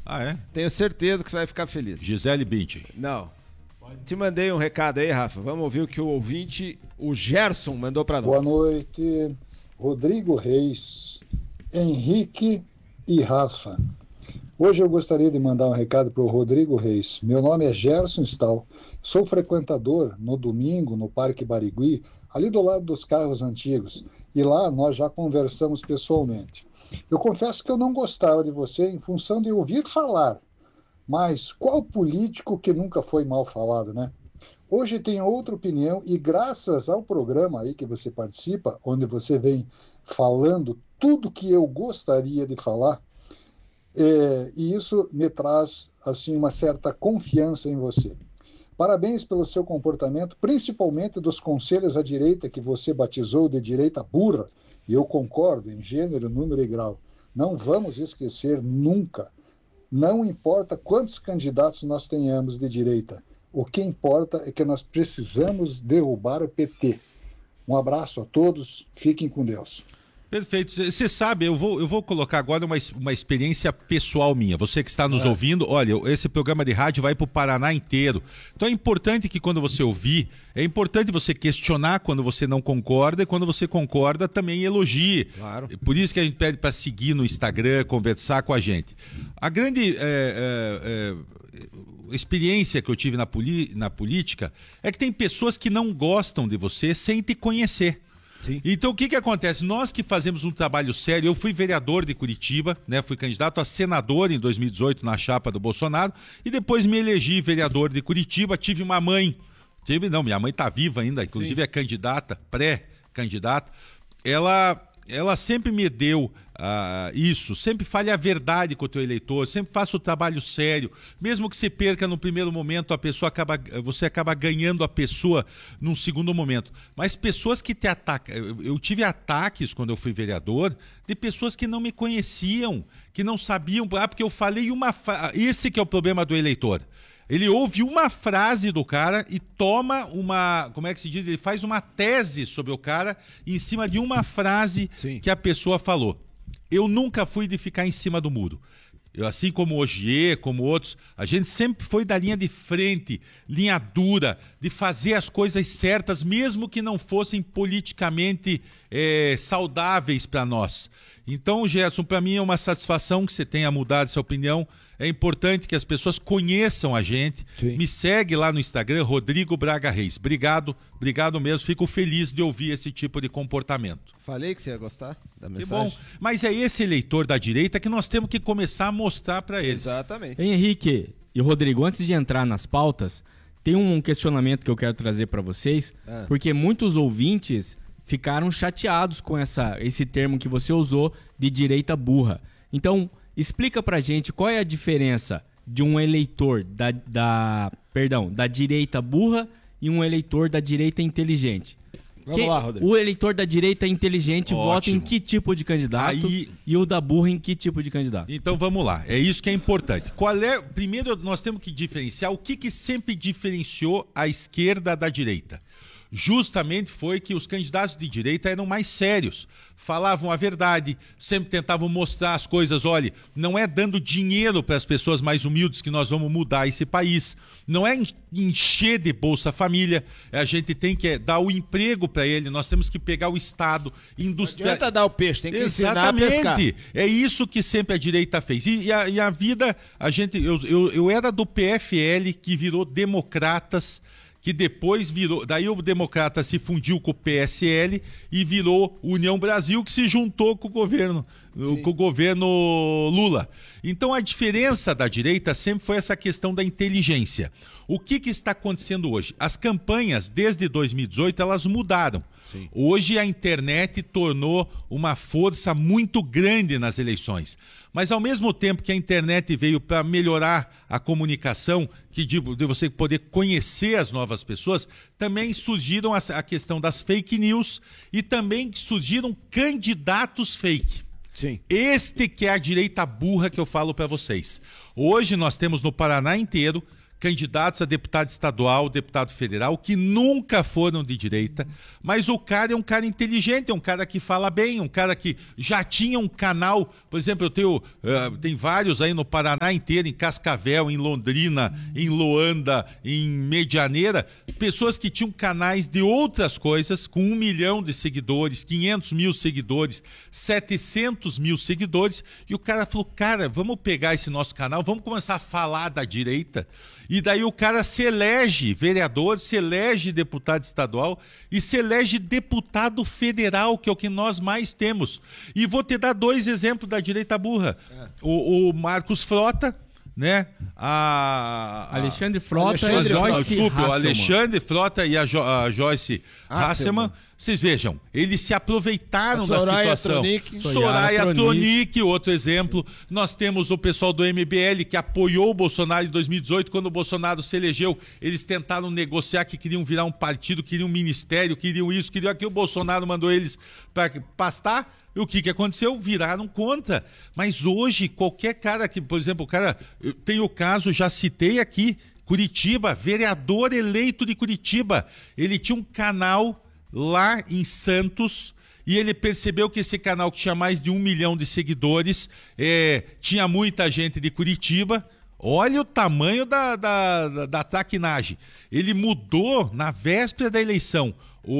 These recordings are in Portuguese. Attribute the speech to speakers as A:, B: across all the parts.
A: Ah, é?
B: Tenho certeza que você vai ficar feliz.
A: Gisele Bündchen.
B: Não. Te mandei um recado aí, Rafa. Vamos ouvir o que o ouvinte, o Gerson, mandou para nós.
C: Boa noite, Rodrigo Reis, Henrique e Rafa. Hoje eu gostaria de mandar um recado para o Rodrigo Reis. Meu nome é Gerson Stahl. Sou frequentador no domingo no Parque Barigui, ali do lado dos carros antigos. E lá nós já conversamos pessoalmente. Eu confesso que eu não gostava de você em função de ouvir falar. Mas qual político que nunca foi mal falado, né? Hoje tenho outra opinião e graças ao programa aí que você participa, onde você vem falando tudo que eu gostaria de falar, e isso me traz assim uma certa confiança em você. Parabéns pelo seu comportamento, principalmente dos conselhos à direita que você batizou de direita burra, e eu concordo em gênero, número e grau. Não vamos esquecer nunca. Não importa quantos candidatos nós tenhamos de direita, o que importa é que nós precisamos derrubar o PT. Um abraço a todos, fiquem com Deus.
A: Perfeito. Você sabe, eu vou colocar agora uma experiência pessoal minha. Você que está nos ouvindo, olha, esse programa de rádio vai para o Paraná inteiro. Então é importante que quando você ouvir, é importante você questionar quando você não concorda e quando você concorda também elogie. Claro. Por isso que a gente pede para seguir no Instagram, conversar com a gente. A grande experiência que eu tive na política é que tem pessoas que não gostam de você sem te conhecer. Sim. Então o que acontece? Nós que fazemos um trabalho sério, eu fui vereador de Curitiba, né? Fui candidato a senador em 2018 na chapa do Bolsonaro e depois me elegi vereador de Curitiba, tive uma mãe, minha mãe está viva ainda, inclusive Sim. É candidata, pré-candidata, ela sempre me deu isso, sempre fale a verdade com o teu eleitor, sempre faça o trabalho sério, mesmo que você perca no primeiro momento, você acaba ganhando a pessoa num segundo momento. Mas pessoas que te atacam, eu tive ataques quando eu fui vereador, de pessoas que não me conheciam, que não sabiam, porque eu falei esse que é o problema do eleitor. Ele ouve uma frase do cara e toma como é que se diz? Ele faz uma tese sobre o cara em cima de uma frase Sim. que a pessoa falou. Eu nunca fui de ficar em cima do muro. Eu, assim como o Ogier, como outros, a gente sempre foi da linha de frente, linha dura, de fazer as coisas certas, mesmo que não fossem politicamente saudáveis para nós. Então, Gerson, para mim é uma satisfação que você tenha mudado essa opinião. É importante que as pessoas conheçam a gente. Sim. Me segue lá no Instagram, Rodrigo Braga Reis. Obrigado mesmo. Fico feliz de ouvir esse tipo de comportamento.
B: Falei que você ia gostar da mensagem.
A: Que bom. Mas é esse eleitor da direita que nós temos que começar a mostrar para eles.
B: Exatamente.
D: Henrique e Rodrigo, antes de entrar nas pautas, tem um questionamento que eu quero trazer para vocês, porque muitos ouvintes ficaram chateados com esse termo que você usou de direita burra. Então, explica pra gente qual é a diferença de um eleitor da direita burra e um eleitor da direita inteligente.
B: Vamos lá, Rodrigo.
D: O eleitor da direita inteligente vota em que tipo de candidato e o da burra em que tipo de candidato?
A: Então vamos lá, é isso que é importante. Primeiro nós temos que diferenciar o que sempre diferenciou a esquerda da direita. Justamente foi que os candidatos de direita eram mais sérios, falavam a verdade, sempre tentavam mostrar as coisas. Olha, não é dando dinheiro para as pessoas mais humildes que nós vamos mudar esse país, não é encher de Bolsa Família, a gente tem que dar o emprego para ele, nós temos que pegar o Estado industrial.
B: Não adianta dar o peixe, tem que ensinar a pescar.
A: É isso que sempre a direita fez. E a vida, eu era do PFL que virou Democratas, que depois virou, daí o Democrata se fundiu com o PSL e virou União Brasil, que se juntou com o governo Lula. Então a diferença da direita sempre foi essa questão da inteligência. O que está acontecendo hoje? As campanhas, desde 2018, elas mudaram. Sim. Hoje a internet tornou uma força muito grande nas eleições. Mas ao mesmo tempo que a internet veio para melhorar a comunicação, de você poder conhecer as novas pessoas, também surgiram a questão das fake news e também surgiram candidatos fake.
B: Sim.
A: Este que é a direita burra que eu falo para vocês. Hoje nós temos no Paraná inteiro candidatos a deputado estadual, deputado federal, que nunca foram de direita, mas o cara é um cara inteligente, é um cara que fala bem, um cara que já tinha um canal. Por exemplo, eu tenho tem vários aí no Paraná inteiro, em Cascavel, em Londrina, em Loanda, em Medianeira, pessoas que tinham canais de outras coisas, com 1 milhão de seguidores, 500 mil seguidores, 700 mil seguidores, e o cara falou, cara, vamos pegar esse nosso canal, vamos começar a falar da direita. E daí o cara se elege vereador, se elege deputado estadual e se elege deputado federal, que é o que nós mais temos. E vou te dar 2 exemplos da direita burra. O Marcos Frota, né?
D: Alexandre Frota e Joyce
A: Desculpe,
D: Hasselmann.
A: o Alexandre Frota e a Joyce Hasselmann. Vocês vejam, eles se aproveitaram da situação. Soraya Tronic, outro exemplo. Nós temos o pessoal do MBL que apoiou o Bolsonaro em 2018. Quando o Bolsonaro se elegeu, eles tentaram negociar que queriam virar um partido, queriam um ministério, queriam isso, queriam aquilo. O Bolsonaro mandou eles para pastar. E o que aconteceu? Viraram contra. Mas hoje, qualquer cara que, por exemplo, tem o caso, já citei aqui, Curitiba, vereador eleito de Curitiba. Ele tinha um canal lá em Santos e ele percebeu que esse canal, que tinha mais de 1 milhão de seguidores, tinha muita gente de Curitiba. Olha o tamanho da traquinagem. Ele mudou na véspera da eleição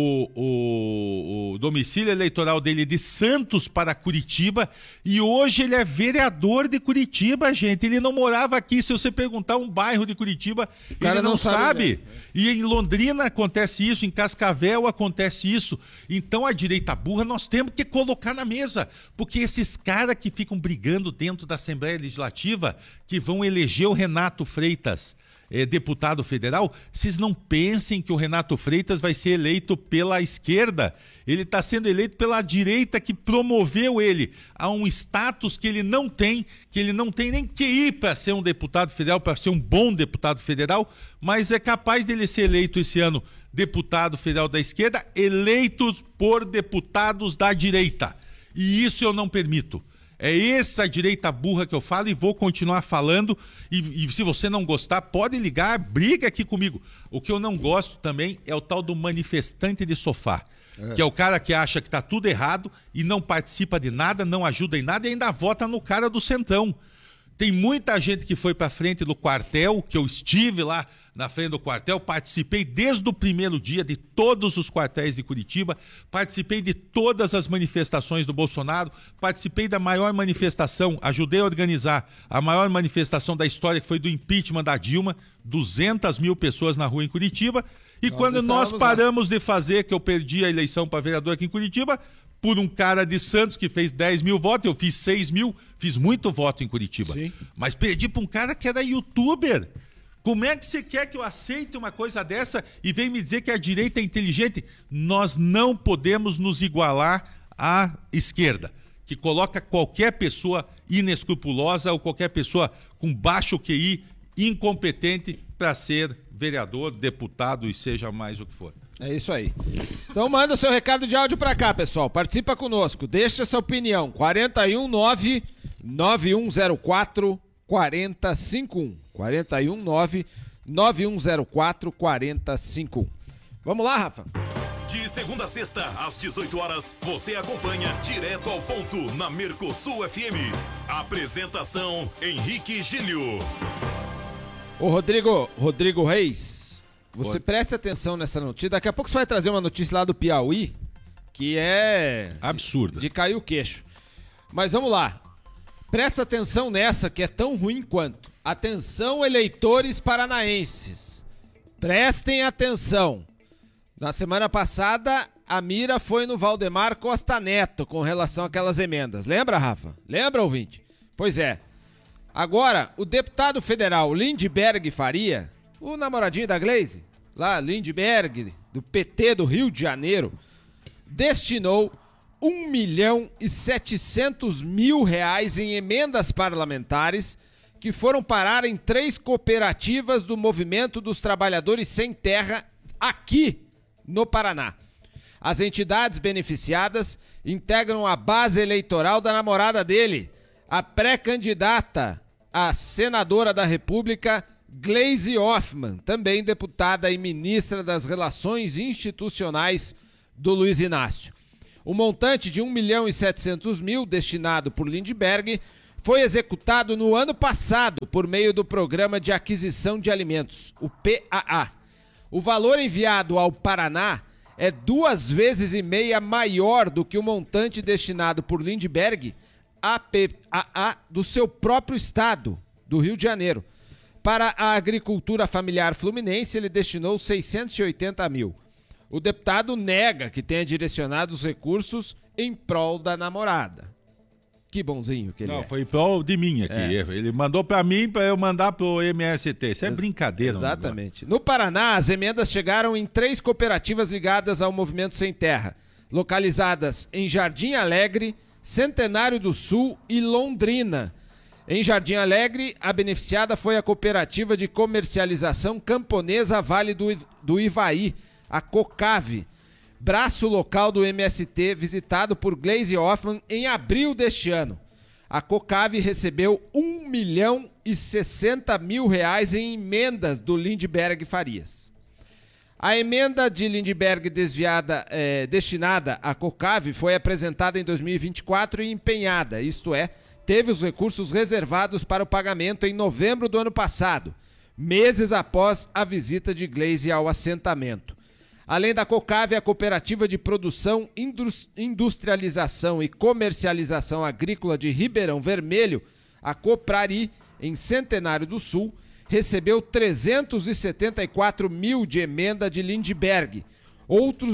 A: o domicílio eleitoral dele de Santos para Curitiba e hoje ele é vereador de Curitiba, gente. Ele não morava aqui. Se você perguntar um bairro de Curitiba, ele não sabe. E em Londrina acontece isso, em Cascavel acontece isso. Então a direita burra nós temos que colocar na mesa, porque esses caras que ficam brigando dentro da Assembleia Legislativa, que vão eleger o Renato Freitas deputado federal, vocês não pensem que o Renato Freitas vai ser eleito pela esquerda. Ele está sendo eleito pela direita que promoveu ele a um status que ele não tem nem QI para ser um deputado federal, para ser um bom deputado federal, mas é capaz dele ser eleito esse ano deputado federal da esquerda, eleitos por deputados da direita. E isso eu não permito. É essa direita burra que eu falo e vou continuar falando. E se você não gostar, pode ligar, briga aqui comigo. O que eu não gosto também é o tal do manifestante de sofá. Que é o cara que acha que está tudo errado e não participa de nada, não ajuda em nada e ainda vota no cara do centrão. Tem muita gente que foi para frente do quartel, que eu estive lá na frente do quartel, participei desde o primeiro dia de todos os quartéis de Curitiba, participei de todas as manifestações do Bolsonaro, participei da maior manifestação, ajudei a organizar a maior manifestação da história, que foi do impeachment da Dilma, 200 mil pessoas na rua em Curitiba, e quando nós paramos de fazer, que eu perdi a eleição para vereador aqui em Curitiba, por um cara de Santos que fez 10 mil votos, eu fiz 6 mil, fiz muito voto em Curitiba. Sim. Mas perdi para um cara que era youtuber. Como é que você quer que eu aceite uma coisa dessa e vem me dizer que a direita é inteligente? Nós não podemos nos igualar à esquerda, que coloca qualquer pessoa inescrupulosa ou qualquer pessoa com baixo QI, incompetente, para ser vereador, deputado e seja mais o que for.
B: É isso aí. Então manda o seu recado de áudio pra cá, pessoal. Participa conosco. Deixa essa opinião. 419-9104-4051. 419-9104-4051. Vamos lá, Rafa?
E: De segunda a sexta, às 18 horas, você acompanha Direto ao Ponto na Mercosul FM. Apresentação, Henrique Gílio.
B: Ô, Rodrigo Reis. Você preste atenção nessa notícia. Daqui a pouco você vai trazer uma notícia lá do Piauí, que é...
A: absurda.
B: De cair o queixo. Mas vamos lá. Presta atenção nessa, que é tão ruim quanto. Atenção, eleitores paranaenses. Prestem atenção. Na semana passada, a mira foi no Valdemar Costa Neto com relação àquelas emendas. Lembra, Rafa? Lembra, ouvinte? Pois é. Agora, o deputado federal Lindbergh Faria... O namoradinho da Glaze, lá, Lindbergh, do PT do Rio de Janeiro, destinou R$1.700.000 em emendas parlamentares que foram parar em 3 cooperativas do Movimento dos Trabalhadores Sem Terra aqui no Paraná. As entidades beneficiadas integram a base eleitoral da namorada dele, a pré-candidata a senadora da República, Gleisi Hoffmann, também deputada e ministra das Relações Institucionais do Luiz Inácio. O montante de 1.700.000 destinado por Lindbergh foi executado no ano passado por meio do Programa de Aquisição de Alimentos, o PAA. O valor enviado ao Paraná é 2,5 vezes maior do que o montante destinado por Lindbergh à PAA do seu próprio estado, do Rio de Janeiro. Para a agricultura familiar fluminense, ele destinou 680.000. O deputado nega que tenha direcionado os recursos em prol da namorada. Que bonzinho que ele
A: Não,
B: é.
A: foi em prol de mim aqui. Ele mandou pra mim pra eu mandar pro MST. Isso é brincadeira.
B: Exatamente. No Paraná, as emendas chegaram em 3 cooperativas ligadas ao Movimento Sem Terra, localizadas em Jardim Alegre, Centenário do Sul e Londrina. Em Jardim Alegre, a beneficiada foi a Cooperativa de Comercialização Camponesa Vale do Ivaí, a COCAV, braço local do MST visitado por Gleisi Hoffmann em abril deste ano. A COCAV recebeu R$1.060.000 em emendas do Lindbergh Farias. A emenda de Lindbergh destinada à COCAV foi apresentada em 2024 e empenhada, isto é, teve os recursos reservados para o pagamento em novembro do ano passado, meses após a visita de Gleisi ao assentamento. Além da COCAV, a Cooperativa de Produção, Industrialização e Comercialização Agrícola de Ribeirão Vermelho, a Coprari, em Centenário do Sul, recebeu 374.000 de emenda de Lindbergh. Outros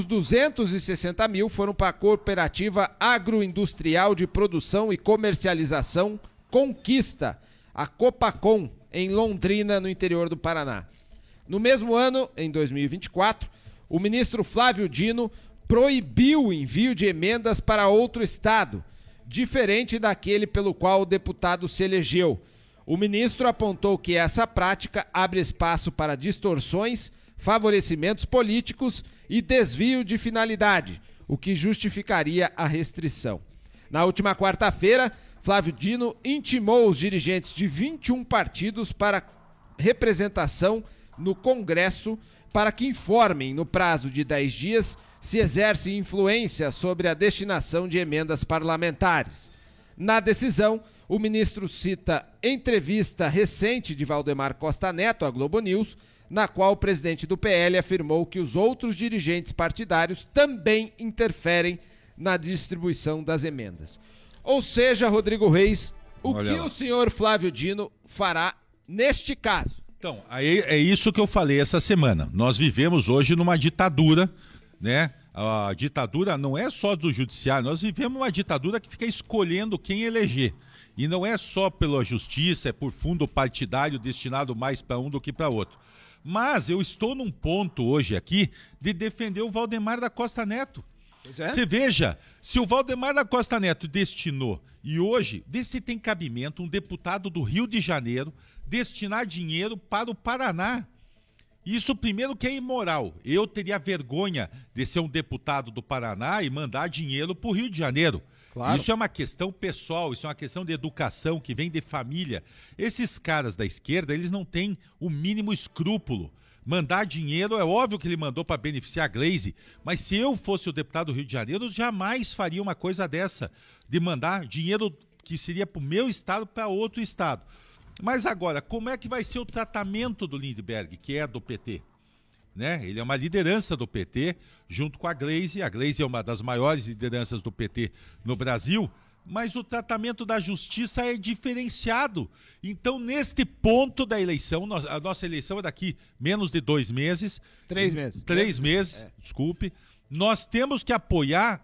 B: 260.000 foram para a Cooperativa Agroindustrial de Produção e Comercialização Conquista, a Copacom, em Londrina, no interior do Paraná. No mesmo ano, em 2024, o ministro Flávio Dino proibiu o envio de emendas para outro estado, diferente daquele pelo qual o deputado se elegeu. O ministro apontou que essa prática abre espaço para distorções, favorecimentos políticos e desvio de finalidade, o que justificaria a restrição. Na última quarta-feira, Flávio Dino intimou os dirigentes de 21 partidos para representação no Congresso para que informem, no prazo de 10 dias, se exerce influência sobre a destinação de emendas parlamentares. Na decisão, o ministro cita entrevista recente de Valdemar Costa Neto à Globo News, na qual o presidente do PL afirmou que os outros dirigentes partidários também interferem na distribuição das emendas. Ou seja, Rodrigo Reis, o senhor Flávio Dino fará neste caso?
A: Então, aí é isso que eu falei essa semana. Nós vivemos hoje numa ditadura, né? A ditadura não é só do judiciário, nós vivemos uma ditadura que fica escolhendo quem eleger. E não é só pela justiça, é por fundo partidário destinado mais para um do que para outro. Mas eu estou num ponto hoje aqui de defender o Valdemar da Costa Neto.
B: Pois é.
A: Você veja, se o Valdemar da Costa Neto destinou, e hoje, vê se tem cabimento um deputado do Rio de Janeiro destinar dinheiro para o Paraná. Isso primeiro que é imoral. Eu teria vergonha de ser um deputado do Paraná e mandar dinheiro para o Rio de Janeiro. Claro. Isso é uma questão pessoal, isso é uma questão de educação que vem de família. Esses caras da esquerda, eles não têm o mínimo escrúpulo. Mandar dinheiro, é óbvio que ele mandou para beneficiar a Gleisi, mas se eu fosse o deputado do Rio de Janeiro, eu jamais faria uma coisa dessa, de mandar dinheiro que seria para o meu estado para outro estado. Mas agora, como é que vai ser o tratamento do Lindbergh, que é do PT? Né? Ele é uma liderança do PT, junto com a Gleisi. A Gleisi é uma das maiores lideranças do PT no Brasil, mas o tratamento da justiça é diferenciado. Então, neste ponto da eleição, a nossa eleição é daqui menos de 2 meses.
B: 3 meses.
A: 3 meses, desculpe. Nós temos que apoiar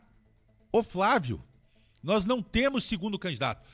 A: o Flávio. Nós não temos segundo candidato.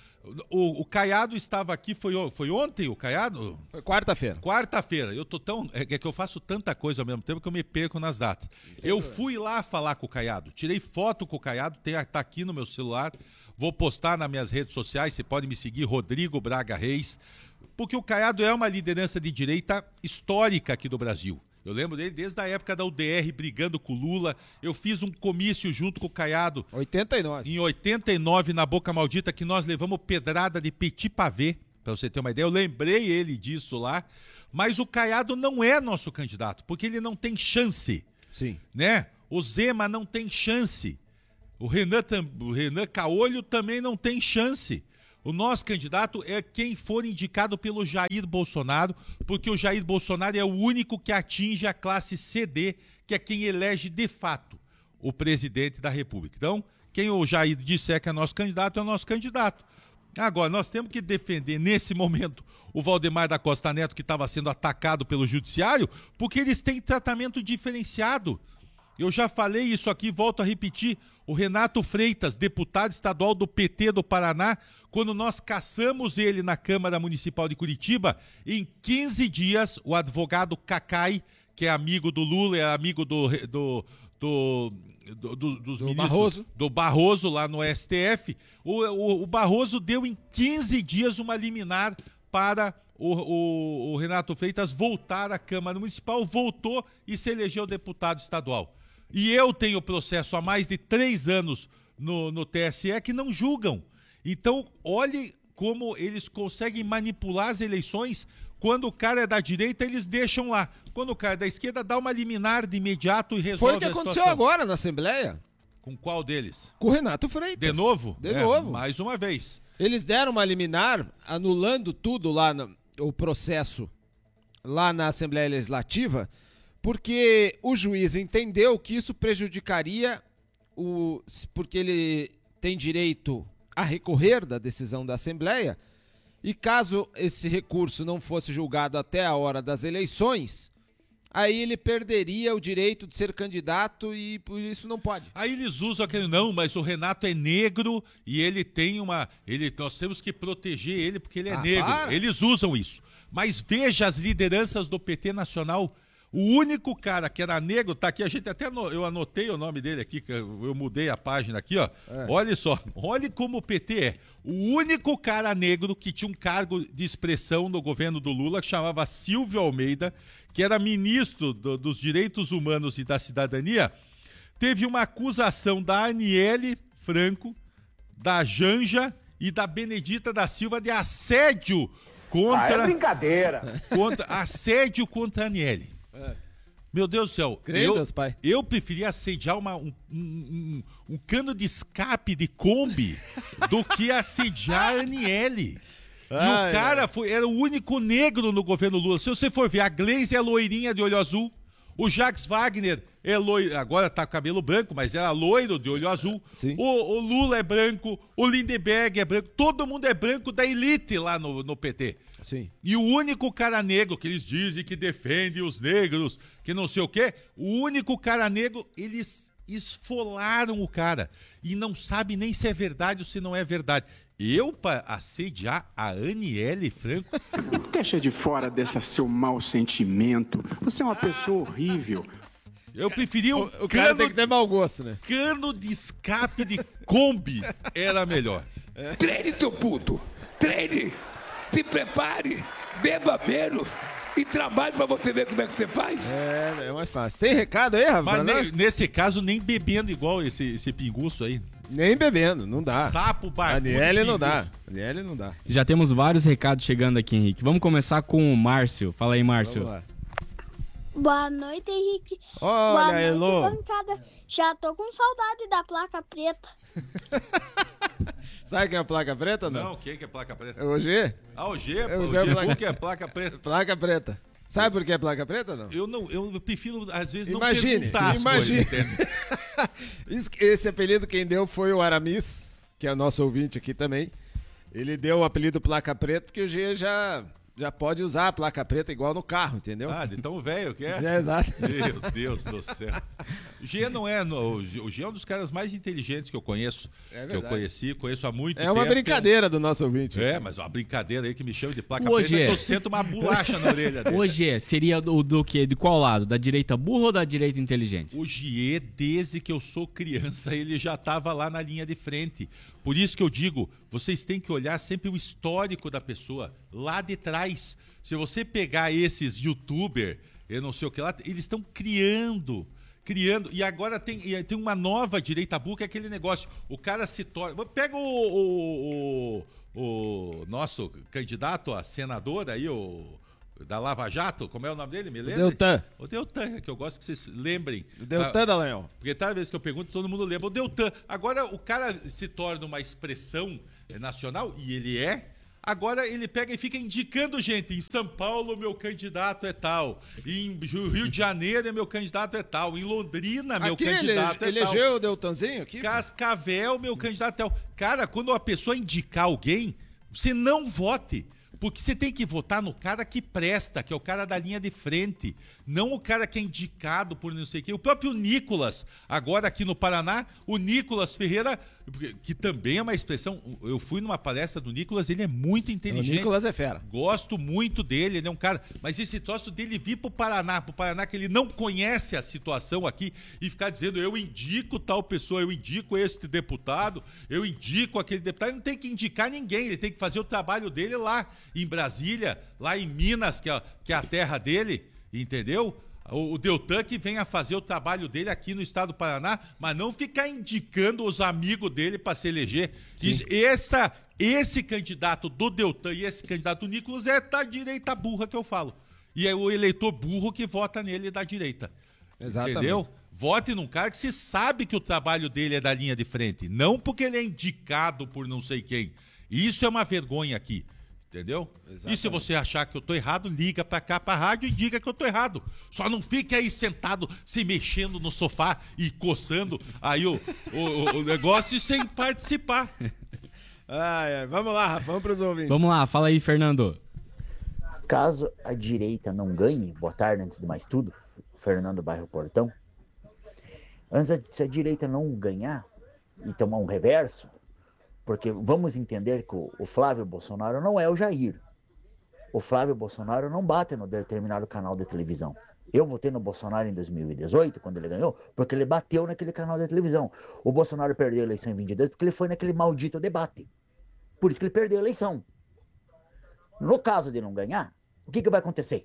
A: O Caiado estava aqui, foi ontem o Caiado?
B: Foi quarta-feira.
A: Quarta-feira. Eu tô tão. É que eu faço tanta coisa ao mesmo tempo que eu me perco nas datas. Eu fui lá falar com o Caiado, tirei foto com o Caiado, tá aqui no meu celular, vou postar nas minhas redes sociais, você pode me seguir, Rodrigo Braga Reis, porque o Caiado é uma liderança de direita histórica aqui do Brasil. Eu lembro dele desde a época da UDR, brigando com o Lula. Eu fiz um comício junto com o Caiado.
B: 89.
A: Em 89, na Boca Maldita, que nós levamos pedrada de petit pavé. Para você ter uma ideia, eu lembrei ele disso lá, mas o Caiado não é nosso candidato, porque ele não tem chance.
B: Sim.
A: Né? O Zema não tem chance. O Renan Caolho também não tem chance. O nosso candidato é quem for indicado pelo Jair Bolsonaro, porque o Jair Bolsonaro é o único que atinge a classe CD, que é quem elege de fato o presidente da República. Então, quem o Jair disser que é nosso candidato, é o nosso candidato. Agora, nós temos que defender, nesse momento, o Valdemar da Costa Neto, que estava sendo atacado pelo judiciário, porque eles têm tratamento diferenciado. Eu já falei isso aqui, volto a repetir. O Renato Freitas, deputado estadual do PT do Paraná, quando nós caçamos ele na Câmara Municipal de Curitiba, em 15 dias, o advogado Cacai, que é amigo do Lula, é amigo dos ministros,
B: Barroso.
A: do Barroso lá no STF, o Barroso deu em 15 dias uma liminar para o Renato Freitas voltar à Câmara Municipal, voltou e se elegeu deputado estadual. E eu tenho processo há mais de 3 anos no TSE que não julgam. Então, olhe como eles conseguem manipular as eleições. Quando o cara é da direita, eles deixam lá. Quando o cara é da esquerda, dá uma liminar de imediato e resolve a situação.
B: Foi o que aconteceu agora na Assembleia.
A: Com qual deles?
B: Com o Renato Freitas.
A: De novo?
B: De novo.
A: Mais uma vez.
B: Eles deram uma liminar, anulando tudo lá, o processo lá na Assembleia Legislativa, porque o juiz entendeu que isso prejudicaria porque ele tem direito a recorrer da decisão da Assembleia, e caso esse recurso não fosse julgado até a hora das eleições, aí ele perderia o direito de ser candidato e por isso não pode.
A: Aí eles usam aquele, não, mas o Renato é negro e ele tem nós temos que proteger ele porque ele é negro.
B: Para.
A: Eles usam isso. Mas veja as lideranças do PT nacional. O único cara que era negro, tá aqui, eu anotei o nome dele aqui, que eu mudei a página aqui, ó. Olha só, olha como o PT é. O único cara negro que tinha um cargo de expressão no governo do Lula, que chamava Silvio Almeida, que era ministro dos Direitos Humanos e da Cidadania, teve uma acusação da Aniele Franco, da Janja e da Benedita da Silva de assédio contra...
F: é brincadeira!
A: Assédio contra a Aniele. Meu Deus do céu, eu preferia assediar um cano de escape de Kombi do que assediar a Aniele. E o cara era o único negro no governo Lula. Se você for ver, a Gleisi é loirinha de olho azul, o Jacques Wagner é loiro, agora tá com cabelo branco, mas era loiro de olho azul. O Lula é branco, o Lindeberg é branco, todo mundo é branco da elite lá no PT.
B: Sim.
A: E o único cara negro que eles dizem que defende os negros, que não sei o quê, o único cara negro, eles esfolaram o cara. E não sabe nem se é verdade ou se não é verdade. Eu, para assediar a Aniele Franco...
G: Deixa de fora desse seu mau sentimento. Você é uma pessoa horrível.
A: Eu preferia
B: o cara tem que ter mau gosto, né?
A: Cano de escape de Kombi era melhor.
F: Treine, teu puto! Treine! Se prepare, beba menos e trabalhe pra você ver como é que você faz.
B: É mais fácil. Tem recado aí, Rafa?
A: Mas nesse caso, nem bebendo igual esse pinguço aí.
B: Nem bebendo, não dá.
A: Sapo, barbudo.
B: Aniele não dá. Aniele não dá.
D: Já temos vários recados chegando aqui, Henrique. Vamos começar com o Márcio. Fala aí, Márcio.
B: Vamos lá.
H: Boa noite, Henrique.
B: Olha,
H: boa noite,
B: Elô.
H: bancada. Já tô com saudade da placa preta.
B: Sabe quem é a placa preta, não?
A: Não, quem que é placa preta?
B: É o G.
A: Ah, o G,
B: o G
A: que é placa preta.
B: Placa preta. Sabe por que é placa preta, não?
A: Eu prefiro, às vezes, não
B: Imagine.
A: perguntar as coisas, entende?
B: Esse apelido quem deu foi o Aramis, que é nosso ouvinte aqui também. Ele deu o apelido placa preta porque o G já pode usar a placa preta igual no carro, entendeu?
A: Ah, de tão velho que é?
B: É, exato.
A: Meu Deus do céu. O G não é... O G é um dos caras mais inteligentes que eu conheço. Que eu conheço há muito tempo.
B: É uma brincadeira do nosso ouvinte.
A: É, mas uma brincadeira aí que me chama de placa
D: Hoje
A: preta, que eu sento uma bolacha na orelha dele.
D: O G seria do quê? De qual lado? Da direita burra ou da direita inteligente?
A: O Giê, desde que eu sou criança, ele já estava lá na linha de frente. Por isso que eu digo, vocês têm que olhar sempre o histórico da pessoa, lá de trás. Se você pegar esses youtubers, eu não sei o que lá, eles estão criando. E agora tem uma nova direita burra, que é aquele negócio, o cara se torna... Pega o o nosso candidato a senador aí, da Lava Jato, como é o nome dele? Me lembra?
B: Deltan.
A: O Deltan, que eu gosto que vocês lembrem.
B: O Deltan, Dallagnol.
A: Porque toda vez que eu pergunto, todo mundo lembra. O Deltan. Agora o cara se torna uma expressão nacional, e ele é. Agora ele pega e fica indicando gente. Em São Paulo, meu candidato é tal. Em Rio de Janeiro, meu candidato é tal. Em Londrina, meu candidato é tal.
B: Elegeu o Deltanzinho aqui?
A: Cascavel, meu candidato é tal. Cara, quando a pessoa indicar alguém, você não vote. Porque você tem que votar no cara que presta, que é o cara da linha de frente, não o cara que é indicado por não sei o quê. O próprio Nicolas, agora aqui no Paraná, o Nicolas Ferreira, que também é uma expressão, eu fui numa palestra do Nicolas, ele é muito inteligente.
B: O Nicolas é fera.
A: Gosto muito dele, ele é um cara, mas esse troço dele vir pro Paraná que ele não conhece a situação aqui e ficar dizendo, eu indico tal pessoa, eu indico este deputado, eu indico aquele deputado, ele não tem que indicar ninguém, ele tem que fazer o trabalho dele lá em Brasília, lá em Minas, que é a terra dele, entendeu? O Deltan que venha fazer o trabalho dele aqui no estado do Paraná, mas não ficar indicando os amigos dele para se eleger. Esse candidato do Deltan e esse candidato do Nicolas é da direita burra que eu falo. E é o eleitor burro que vota nele da direita.
B: Exatamente.
A: Entendeu? Vote num cara que se sabe que o trabalho dele é da linha de frente, não porque ele é indicado por não sei quem. Isso é uma vergonha aqui. Entendeu? Exatamente. E se você achar que eu tô errado, liga pra cá, pra rádio e diga que eu tô errado. Só não fique aí sentado, se mexendo no sofá e coçando aí o negócio sem participar.
B: Vamos lá, Rafa, vamos pros ouvintes.
D: Vamos lá, fala aí, Fernando.
I: Caso a direita não ganhe, boa tarde, antes de mais tudo, Fernando Bairro Portão. Se a direita não ganhar e tomar um reverso, porque vamos entender que o Flávio Bolsonaro não é o Jair. O Flávio Bolsonaro não bate no determinado canal de televisão. Eu votei no Bolsonaro em 2018, quando ele ganhou, porque ele bateu naquele canal de televisão. O Bolsonaro perdeu a eleição em 2022 porque ele foi naquele maldito debate. Por isso que ele perdeu a eleição. No caso de não ganhar, o que vai acontecer?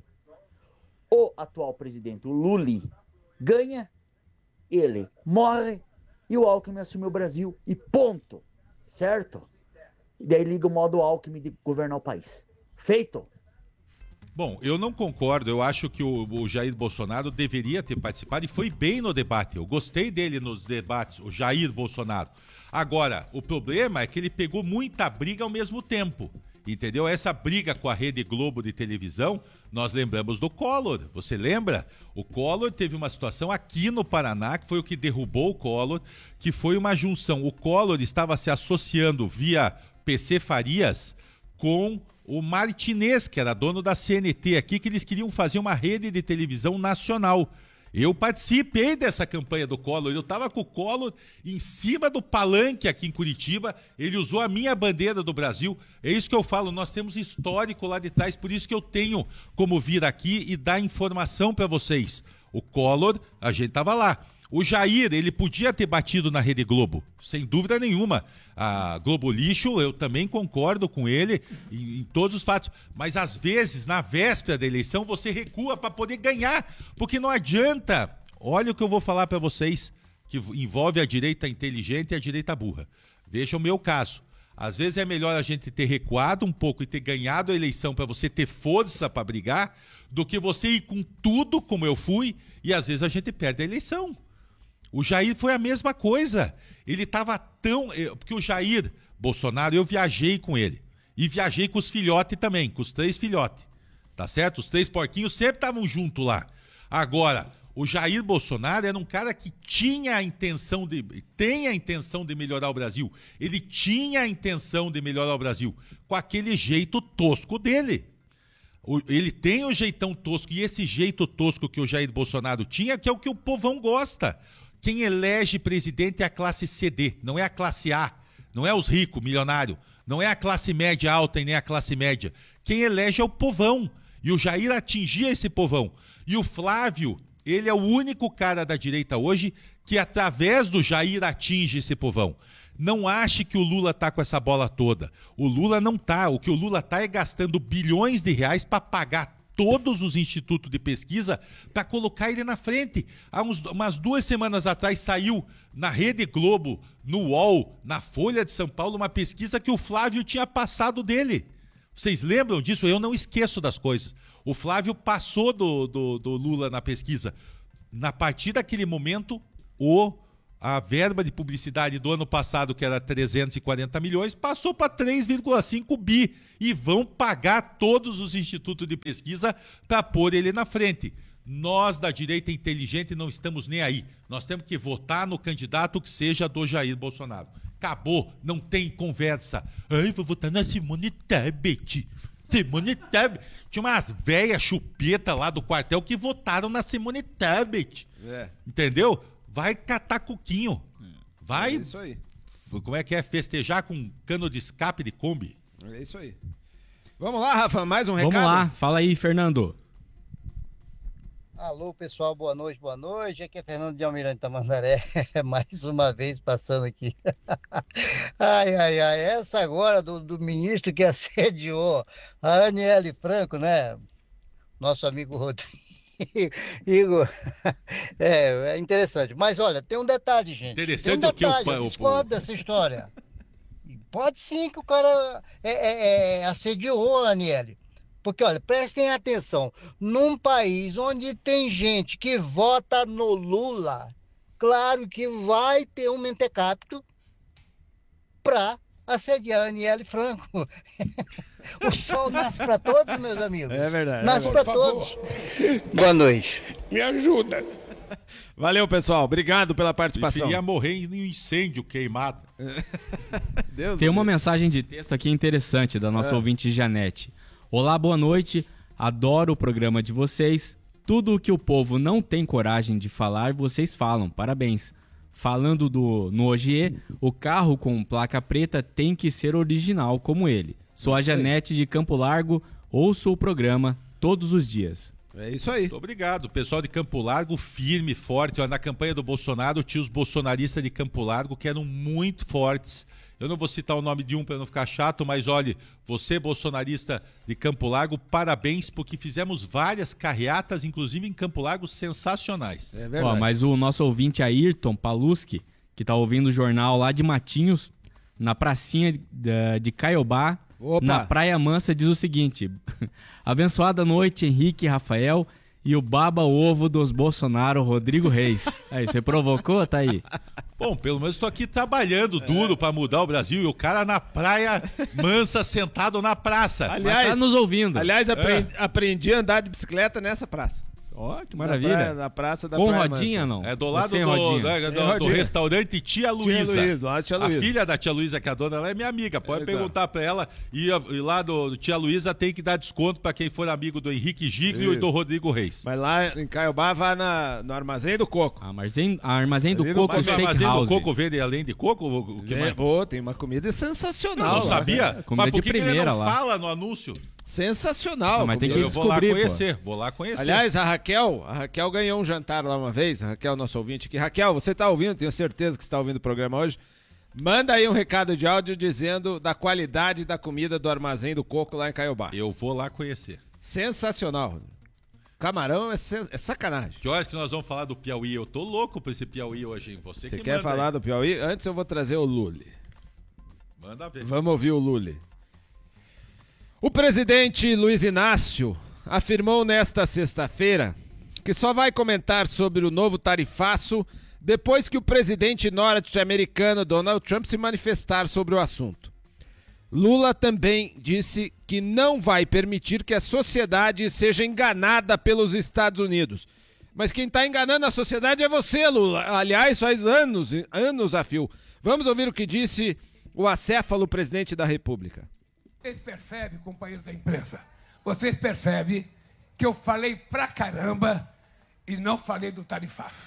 I: O atual presidente, o Lula, ganha, ele morre e o Alckmin assume o Brasil e ponto. Certo? E daí liga o modo Alckmin de governar o país. Feito?
A: Bom, eu não concordo. Eu acho que o Jair Bolsonaro deveria ter participado e foi bem no debate. Eu gostei dele nos debates, o Jair Bolsonaro. Agora, o problema é que ele pegou muita briga ao mesmo tempo. Entendeu? Essa briga com a Rede Globo de televisão, nós lembramos do Collor. Você lembra? O Collor teve uma situação aqui no Paraná, que foi o que derrubou o Collor, que foi uma junção. O Collor estava se associando via PC Farias com o Martinez, que era dono da CNT aqui, que eles queriam fazer uma rede de televisão nacional. Eu participei dessa campanha do Collor, eu estava com o Collor em cima do palanque aqui em Curitiba, ele usou a minha bandeira do Brasil, é isso que eu falo, nós temos histórico lá de trás, por isso que eu tenho como vir aqui e dar informação para vocês. O Collor, a gente estava lá. O Jair, ele podia ter batido na Rede Globo, sem dúvida nenhuma. A Globo Lixo, eu também concordo com ele em todos os fatos. Mas às vezes, na véspera da eleição, você recua para poder ganhar. Porque não adianta. Olha o que eu vou falar para vocês, que envolve a direita inteligente e a direita burra. Veja o meu caso. Às vezes é melhor a gente ter recuado um pouco e ter ganhado a eleição para você ter força para brigar, do que você ir com tudo, como eu fui, e às vezes a gente perde a eleição. O Jair foi a mesma coisa. Ele estava tão... Porque o Jair Bolsonaro, eu viajei com ele. E viajei com os filhotes também, com os 3 filhotes. Tá certo? Os 3 porquinhos sempre estavam juntos lá. Agora, o Jair Bolsonaro era um cara que tinha a intenção de... Tem a intenção de melhorar o Brasil. Ele tinha a intenção de melhorar o Brasil. Com aquele jeito tosco dele. Ele tem o jeitão tosco. E esse jeito tosco que o Jair Bolsonaro tinha, que é o que o povão gosta. Quem elege presidente é a classe CD, não é a classe A, não é os ricos, milionários, não é a classe média alta e nem a classe média. Quem elege é o povão, e o Jair atingia esse povão. E o Flávio, ele é o único cara da direita hoje que através do Jair atinge esse povão. Não ache que o Lula tá com essa bola toda. O Lula não tá, o que o Lula tá é gastando bilhões de reais para pagar todos os institutos de pesquisa para colocar ele na frente. Há umas 2 semanas atrás saiu na Rede Globo, no UOL, na Folha de São Paulo, uma pesquisa que o Flávio tinha passado dele. Vocês lembram disso? Eu não esqueço das coisas. O Flávio passou do Lula na pesquisa. A partir daquele momento, a verba de publicidade do ano passado, que era 340 milhões, passou para 3,5 bi. E vão pagar todos os institutos de pesquisa para pôr ele na frente. Nós, da direita inteligente, não estamos nem aí. Nós temos que votar no candidato que seja do Jair Bolsonaro. Acabou, não tem conversa. Ai, vou votar na Simone Tebet. Simone Tebet. Tinha umas velhas chupetas lá do quartel que votaram na Simone Tebet. Entendeu? Vai catar coquinho. Vai.
B: É isso aí.
A: Como é que é? Festejar com cano de escape de Kombi.
B: É isso aí. Vamos lá, Rafa, mais um recado?
D: Vamos lá, fala aí, Fernando.
J: Alô, pessoal, boa noite. Aqui é Fernando de Almirante Tamandaré, mais uma vez passando aqui. Ai, essa agora do ministro que assediou a Aniele Franco, né? Nosso amigo Rodrigo. Igor, é interessante. Mas olha, tem um detalhe, gente.
A: Interessante
J: tem um detalhe, eu discordo dessa história. Pode sim que o cara assediou a Aniele. Porque, olha, prestem atenção, num país onde tem gente que vota no Lula, claro que vai ter um mentecapto para assediar a Aniele Franco. O sol nasce para todos, meus amigos.
B: É verdade.
J: Nasce para todos. Boa noite.
F: Me ajuda.
B: Valeu, pessoal. Obrigado pela participação.
A: Ia morrer em um incêndio queimado.
D: Tem uma mensagem de texto aqui interessante da nossa ouvinte Janete. Olá, boa noite. Adoro o programa de vocês. Tudo o que o povo não tem coragem de falar, vocês falam. Parabéns. Falando no Ogier, o carro com placa preta tem que ser original como ele. Sou a Janete de Campo Largo, ouço o programa todos os dias.
B: É isso aí.
A: Muito obrigado. Pessoal de Campo Largo, firme, forte. Ó, na campanha do Bolsonaro, tinha os bolsonaristas de Campo Largo que eram muito fortes. Eu não vou citar o nome de um para não ficar chato, mas olhe, você, bolsonarista de Campo Largo, parabéns, porque fizemos várias carreatas, inclusive em Campo Largo, sensacionais.
B: É verdade.
D: Ó, mas o nosso ouvinte Ayrton Paluski, que tá ouvindo o jornal lá de Matinhos, na pracinha de Caiobá, na Praia Mansa, diz o seguinte: abençoada noite, Henrique e Rafael, e o baba-ovo dos Bolsonaro, Rodrigo Reis. Aí, você provocou? Tá aí.
A: Bom, pelo menos estou aqui trabalhando duro para mudar o Brasil e o cara na Praia Mansa, sentado na praça.
B: Aliás,
D: tá nos ouvindo.
B: Aliás, aprendi a andar de bicicleta nessa praça.
D: Ó, que maravilha.
B: Na praça da
D: Com
B: Praia
D: rodinha,
B: Mansa.
D: não?
A: É do lado
B: rodinha.
A: do restaurante Tia Luísa.
B: Tia
A: A filha da Tia Luísa, que é a dona, ela é minha amiga. Pode perguntar para ela. E lá do Tia Luísa tem que dar desconto para quem for amigo do Henrique Giglio e do Rodrigo Reis.
B: Mas lá em Caiobá vai no Armazém do Coco.
D: Armazém do Coco
A: Mas o Armazém
D: Steakhouse.
A: do Coco vende além de coco? O que mais?
B: Pô, tem uma comida sensacional.
A: Eu não sabia?
D: Comida
A: Mas por
D: de
A: que ele
D: primeira
A: não
D: lá.
A: fala no anúncio?
B: Sensacional.
D: Não, mas tem que
A: Eu vou lá
D: descobrir,
A: conhecer, vou lá conhecer.
B: Aliás, a Raquel ganhou um jantar lá uma vez. A Raquel, nosso ouvinte aqui. Raquel, você tá ouvindo? Tenho certeza que você tá ouvindo o programa hoje. Manda aí um recado de áudio dizendo da qualidade da comida do Armazém do Coco lá em Caiobá.
A: Eu vou lá conhecer.
B: Sensacional. Camarão é sacanagem.
A: Que horas que nós vamos falar do Piauí? Eu tô louco pra esse Piauí hoje, hein? Você que
B: quer
A: manda
B: falar
A: aí.
B: do Piauí? Antes eu vou trazer o Lully.
A: Manda ver.
B: Vamos ouvir o Lully. O presidente Luiz Inácio afirmou nesta sexta-feira que só vai comentar sobre o novo tarifaço depois que o presidente norte-americano Donald Trump se manifestar sobre o assunto. Lula também disse que não vai permitir que a sociedade seja enganada pelos Estados Unidos. Mas quem está enganando a sociedade é você, Lula. Aliás, faz anos a fio. Vamos ouvir o que disse o acéfalo presidente da República.
F: Vocês percebem, companheiro da imprensa, vocês percebem que eu falei pra caramba e não falei do tarifaço.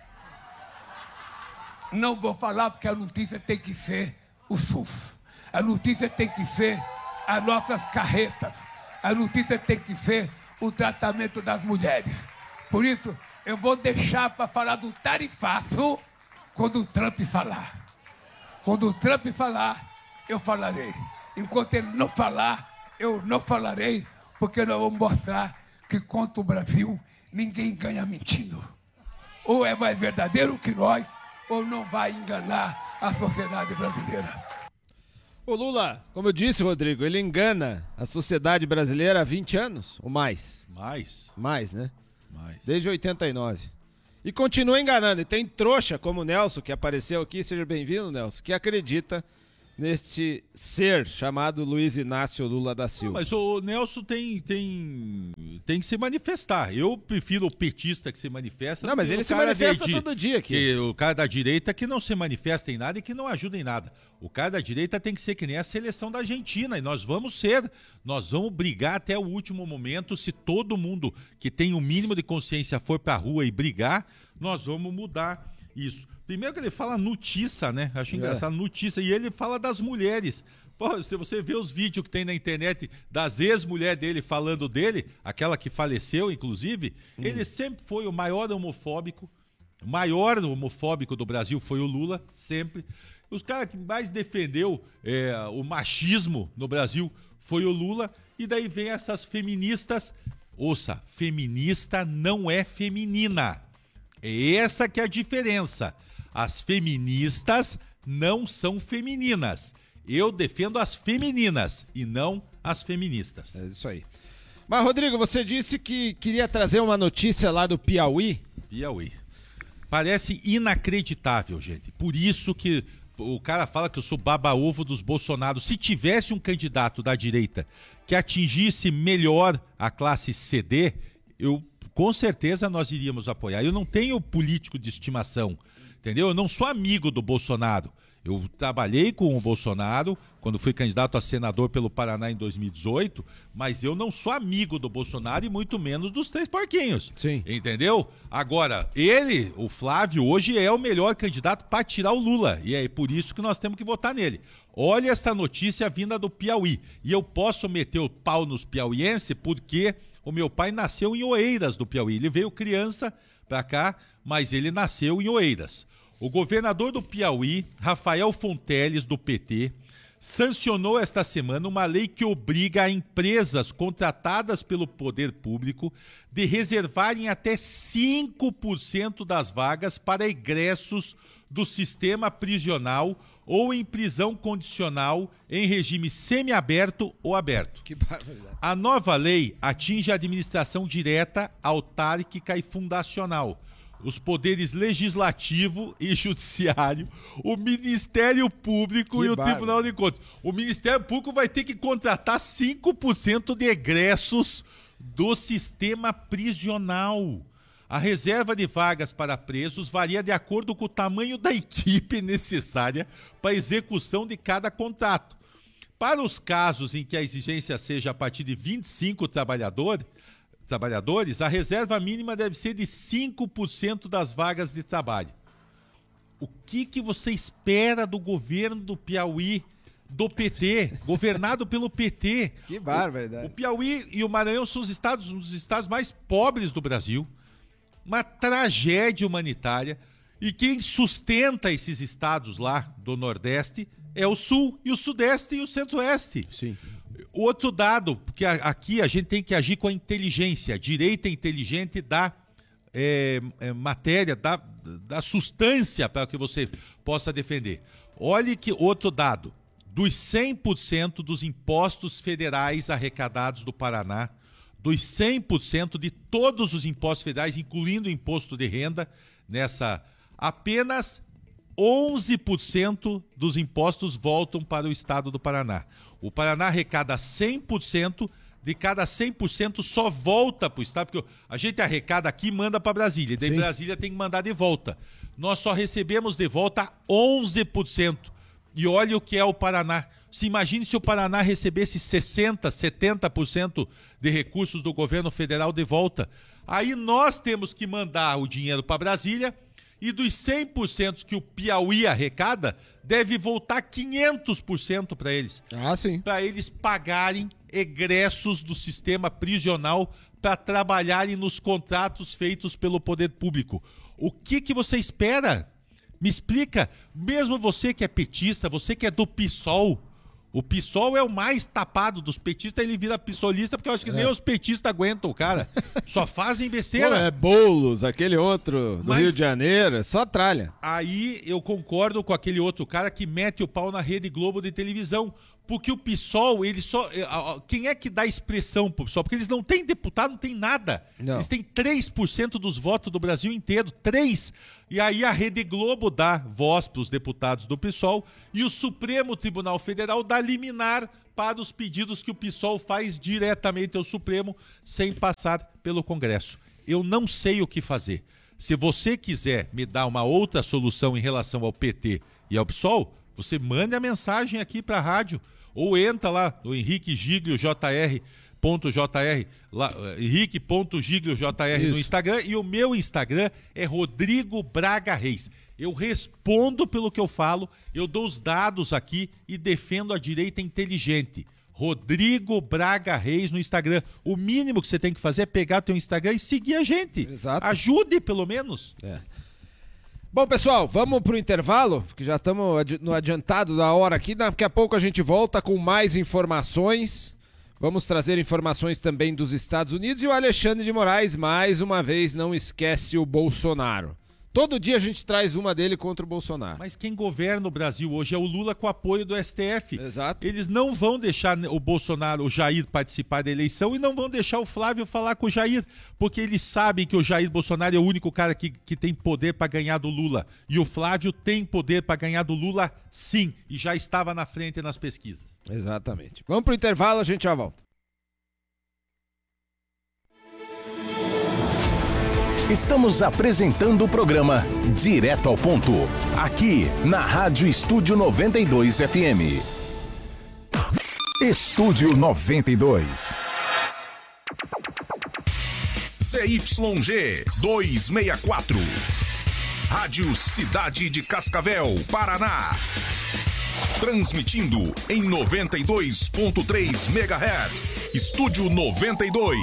F: Não vou falar porque a notícia tem que ser o SUS. A notícia tem que ser as nossas carretas. A notícia tem que ser o tratamento das mulheres. Por isso, eu vou deixar para falar do tarifaço quando o Trump falar. Quando o Trump falar, eu falarei. Enquanto ele não falar, eu não falarei, porque nós vamos mostrar que contra o Brasil ninguém ganha mentindo. Ou é mais verdadeiro que nós, ou não vai enganar a sociedade brasileira.
B: O Lula, como eu disse, Rodrigo, ele engana a sociedade brasileira há 20 anos ou mais. Mais, né? Desde 89. E continua enganando. E tem trouxa como o Nelson, que apareceu aqui, seja bem-vindo, Nelson, que acredita neste ser chamado Luiz Inácio Lula da Silva.
A: Não, mas o Nelson tem que se manifestar. Eu prefiro o petista que se manifesta.
B: Não, mas ele se manifesta todo dia aqui.
A: Que o cara da direita que não se manifesta em nada e que não ajuda em nada. O cara da direita tem que ser que nem a seleção da Argentina, e nós vamos brigar até o último momento. Se todo mundo que tem o mínimo de consciência for pra rua e brigar, nós vamos mudar isso. Primeiro que ele fala notícia, né? Acho engraçado, notícia. E ele fala das mulheres. Pô, se você vê os vídeos que tem na internet das ex-mulheres dele falando dele, aquela que faleceu, inclusive, ele sempre foi o maior homofóbico do Brasil foi o Lula, sempre. Os caras que mais defendeu o machismo no Brasil foi o Lula. E daí vem essas feministas. Ouça, feminista não é feminina. É essa que é a diferença. As feministas não são femininas. Eu defendo as femininas e não as feministas.
B: É isso aí. Mas, Rodrigo, você disse que queria trazer uma notícia lá do Piauí.
A: Parece inacreditável, gente. Por isso que o cara fala que eu sou baba-ovo dos Bolsonaro. Se tivesse um candidato da direita que atingisse melhor a classe CD, com certeza nós iríamos apoiar. Eu não tenho político de estimação, entendeu? Eu não sou amigo do Bolsonaro. Eu trabalhei com o Bolsonaro quando fui candidato a senador pelo Paraná em 2018, mas eu não sou amigo do Bolsonaro e muito menos dos Três Porquinhos.
B: Sim.
A: Entendeu? Agora, o Flávio, hoje é o melhor candidato para tirar o Lula, e é por isso que nós temos que votar nele. Olha essa notícia vinda do Piauí. E eu posso meter o pau nos piauienses porque o meu pai nasceu em Oeiras do Piauí. Ele veio criança para cá, mas ele nasceu em Oeiras. O governador do Piauí, Rafael Fonteles, do PT, sancionou esta semana uma lei que obriga a empresas contratadas pelo poder público de reservarem até 5% das vagas para egressos do sistema prisional ou em prisão condicional em regime semiaberto ou aberto.
B: Que barbaridade.
A: A nova lei atinge a administração direta, autárquica e fundacional, os poderes legislativo e judiciário, o Ministério Público e o Tribunal de Contas. O Ministério Público vai ter que contratar 5% de egressos do sistema prisional. A reserva de vagas para presos varia de acordo com o tamanho da equipe necessária para a execução de cada contrato. Para os casos em que a exigência seja a partir de 25 trabalhadores, a reserva mínima deve ser de 5% das vagas de trabalho. O que você espera do governo do Piauí, do PT, governado pelo PT?
B: Que barbaridade.
A: O Piauí e o Maranhão são um dos estados mais pobres do Brasil. Uma tragédia humanitária, e quem sustenta esses estados lá do Nordeste é o Sul, e o Sudeste e o Centro-Oeste.
B: Sim.
A: Outro dado, porque aqui a gente tem que agir com a inteligência, a direita inteligente dá matéria, dá substância para que você possa defender. Olhe que outro dado, dos 100% dos impostos federais arrecadados do Paraná, dos 100% de todos os impostos federais, incluindo o imposto de renda, apenas 11% dos impostos voltam para o estado do Paraná. O Paraná arrecada 100%, de cada 100% só volta para o estado, porque a gente arrecada aqui e manda para Brasília, e daí Brasília tem que mandar de volta. Nós só recebemos de volta 11%. E olha o que é o Paraná. Se imagine se o Paraná recebesse 60%, 70% de recursos do governo federal de volta. Aí nós temos que mandar o dinheiro para Brasília, e dos 100% que o Piauí arrecada, deve voltar 500% para eles.
B: Ah, sim.
A: Para eles pagarem egressos do sistema prisional para trabalharem nos contratos feitos pelo poder público. O que você espera? Me explica, mesmo você que é petista, você que é do PSOL, O PSOL é o mais tapado dos petistas, ele vira pissolista, porque eu acho que nem os petistas aguentam o cara. Só fazem besteira.
B: Pô, é Boulos, aquele outro do Rio de Janeiro, só tralha.
A: Aí eu concordo com aquele outro cara que mete o pau na Rede Globo de televisão. Porque o PSOL, ele só... Quem é que dá expressão pro PSOL? Porque eles não têm deputado, não tem nada. Não. Eles têm 3% dos votos do Brasil inteiro. 3%. E aí a Rede Globo dá voz para os deputados do PSOL e o Supremo Tribunal Federal dá liminar para os pedidos que o PSOL faz diretamente ao Supremo sem passar pelo Congresso. Eu não sei o que fazer. Se você quiser me dar uma outra solução em relação ao PT e ao PSOL, você mande a mensagem aqui para a rádio. Ou entra lá no Henrique Giglio JR, Henrique.gigliojr no Instagram, e o meu Instagram é Rodrigo Braga Reis. Eu respondo pelo que eu falo, eu dou os dados aqui e defendo a direita inteligente. Rodrigo Braga Reis no Instagram. O mínimo que você tem que fazer é pegar o teu Instagram e seguir a gente.
B: Exato.
A: Ajude, pelo menos.
B: Bom, pessoal, vamos pro intervalo, porque já estamos no adiantado da hora aqui. Daqui a pouco a gente volta com mais informações. Vamos trazer informações também dos Estados Unidos. E o Alexandre de Moraes, mais uma vez, não esquece o Bolsonaro. Todo dia a gente traz uma dele contra o Bolsonaro.
A: Mas quem governa o Brasil hoje é o Lula com apoio do STF.
B: Exato.
A: Eles não vão deixar o Bolsonaro, o Jair, participar da eleição e não vão deixar o Flávio falar com o Jair, porque eles sabem que o Jair Bolsonaro é o único cara que tem poder para ganhar do Lula. E o Flávio tem poder para ganhar do Lula, sim, e já estava na frente nas pesquisas.
B: Exatamente. Vamos pro intervalo, a gente já volta.
K: Estamos apresentando o programa Direto ao Ponto, aqui na Rádio Estúdio 92 FM. Estúdio 92.
E: CYG 264. Rádio Cidade de Cascavel, Paraná. Transmitindo em 92.3 MHz. Estúdio 92.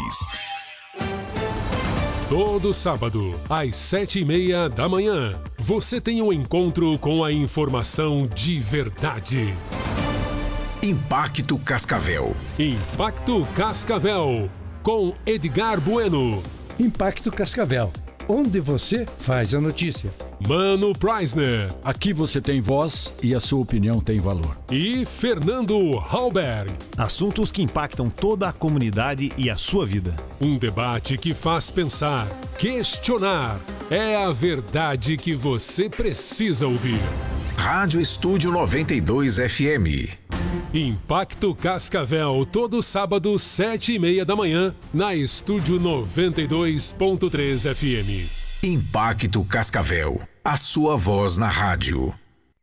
L: Todo sábado, às 7h30 da manhã, você tem um encontro com a informação de verdade.
K: Impacto Cascavel.
L: Impacto Cascavel, com Edgar Bueno.
M: Impacto Cascavel, onde você faz a notícia.
L: Mano Preisner.
N: Aqui você tem voz e a sua opinião tem valor.
L: E Fernando Halberg.
O: Assuntos que impactam toda a comunidade e a sua vida.
L: Um debate que faz pensar, questionar. É a verdade que você precisa ouvir.
K: Rádio Estúdio 92 FM.
L: Impacto Cascavel, todo sábado, 7h30 da manhã, na Estúdio 92.3 FM.
K: Impacto Cascavel, a sua voz na rádio.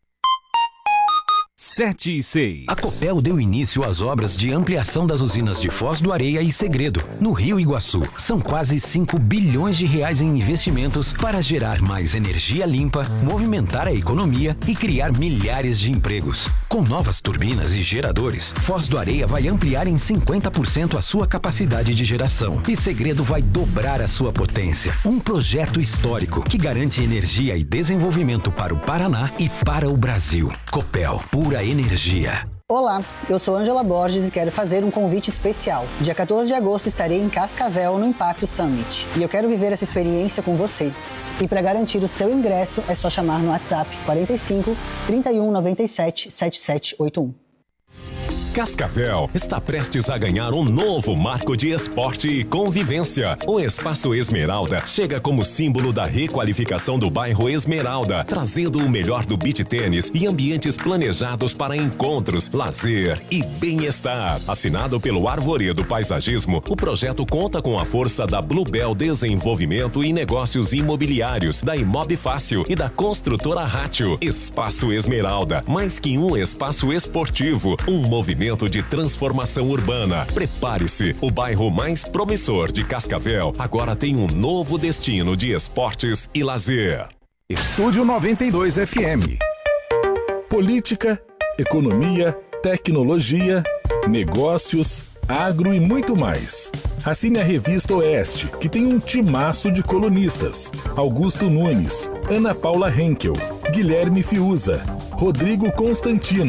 P: 7:06. A Copel deu início às obras de ampliação das usinas de Foz do Areia e Segredo, no Rio Iguaçu. São quase 5 bilhões de reais em investimentos para gerar mais energia limpa, movimentar a economia e criar milhares de empregos. Com novas turbinas e geradores, Foz do Areia vai ampliar em 50% a sua capacidade de geração e Segredo vai dobrar a sua potência. Um projeto histórico que garante energia e desenvolvimento para o Paraná e para o Brasil. Copel, pura energia.
Q: Olá, eu sou Ângela Borges e quero fazer um convite especial. Dia 14 de agosto estarei em Cascavel no Impacto Summit e eu quero viver essa experiência com você. E para garantir o seu ingresso é só chamar no WhatsApp 45 31 97 7781.
R: Cascavel está prestes a ganhar um novo marco de esporte e convivência. O Espaço Esmeralda chega como símbolo da requalificação do bairro Esmeralda, trazendo o melhor do beach tênis e ambientes planejados para encontros, lazer e bem-estar. Assinado pelo Arvoredo Paisagismo, o projeto conta com a força da Bluebell Desenvolvimento e Negócios Imobiliários, da Imob Fácil e da construtora Rátio. Espaço Esmeralda, mais que um espaço esportivo, um movimento de transformação urbana. Prepare-se, o bairro mais promissor de Cascavel agora tem um novo destino de esportes e lazer.
K: Estúdio 92 FM. Política, economia, tecnologia, negócios, agro e muito mais. Assine a Revista Oeste, que tem um timaço de colunistas. Augusto Nunes, Ana Paula Henkel, Guilherme Fiuza, Rodrigo Constantino,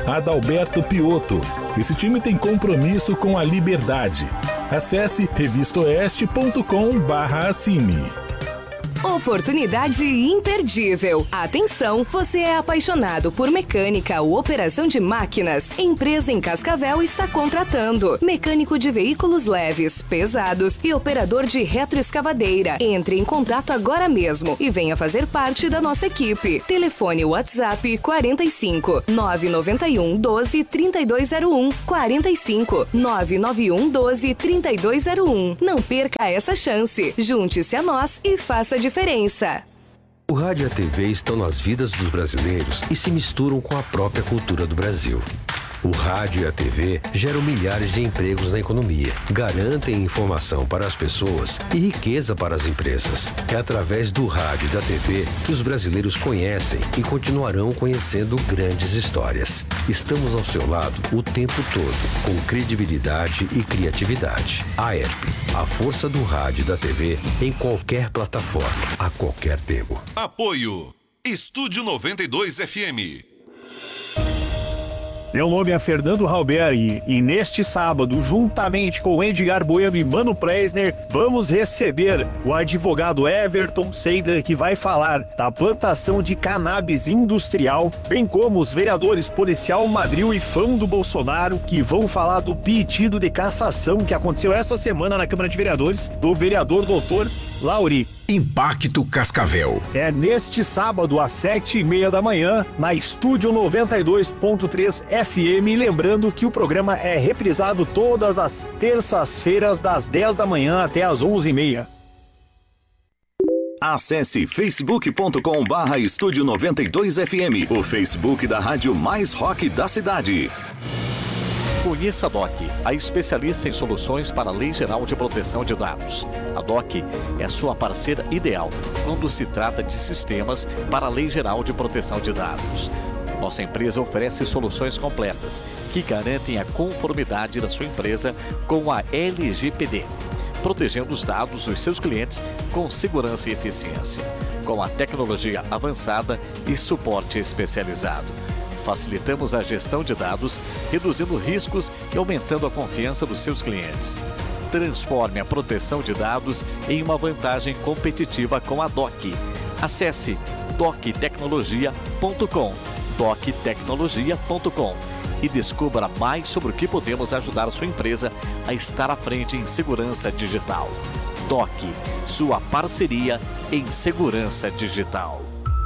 K: Adalberto Piotto. Esse time tem compromisso com a liberdade. Acesse revistaoeste.com/assine.
S: Oportunidade imperdível. Atenção, você é apaixonado por mecânica ou operação de máquinas? Empresa em Cascavel está contratando mecânico de veículos leves, pesados e operador de retroescavadeira. Entre em contato agora mesmo e venha fazer parte da nossa equipe. Telefone WhatsApp 45 991 12 3201 45 991 12 3201. Não perca essa chance. Junte-se a nós e faça a diferença.
T: O rádio e a TV estão nas vidas dos brasileiros e se misturam com a própria cultura do Brasil. O rádio e a TV geram milhares de empregos na economia, garantem informação para as pessoas e riqueza para as empresas. É através do rádio e da TV que os brasileiros conhecem e continuarão conhecendo grandes histórias. Estamos ao seu lado o tempo todo, com credibilidade e criatividade. A ERP, a força do rádio e da TV em qualquer plataforma, a qualquer tempo.
E: Apoio Estúdio 92 FM.
O: Meu nome é Fernando Halberg e neste sábado, juntamente com Edgar Bueno e Mano Preisner, vamos receber o advogado Everton Seidler, que vai falar da plantação de cannabis industrial, bem como os vereadores Policial Madril e Fã do Bolsonaro, que vão falar do pedido de cassação que aconteceu essa semana na Câmara de Vereadores do vereador Dr. Lauri.
E: Impacto Cascavel.
O: É neste sábado às 7h30 da manhã, na Estúdio 92.3 FM. Lembrando que o programa é reprisado todas as terças-feiras, das 10 da manhã até as 11h30.
U: Acesse facebook.com/Estúdio 92 FM, o Facebook da rádio mais rock da cidade.
V: Conheça a DOC, a especialista em soluções para a Lei Geral de Proteção de Dados. A DOC é a sua parceira ideal quando se trata de sistemas para a Lei Geral de Proteção de Dados. Nossa empresa oferece soluções completas que garantem a conformidade da sua empresa com a LGPD, protegendo os dados dos seus clientes com segurança e eficiência, com a tecnologia avançada e suporte especializado. Facilitamos a gestão de dados, reduzindo riscos e aumentando a confiança dos seus clientes. Transforme a proteção de dados em uma vantagem competitiva com a DOC. Acesse doctecnologia.com, doctecnologia.com e descubra mais sobre o que podemos ajudar a sua empresa a estar à frente em segurança digital. DOC, sua parceria em segurança digital.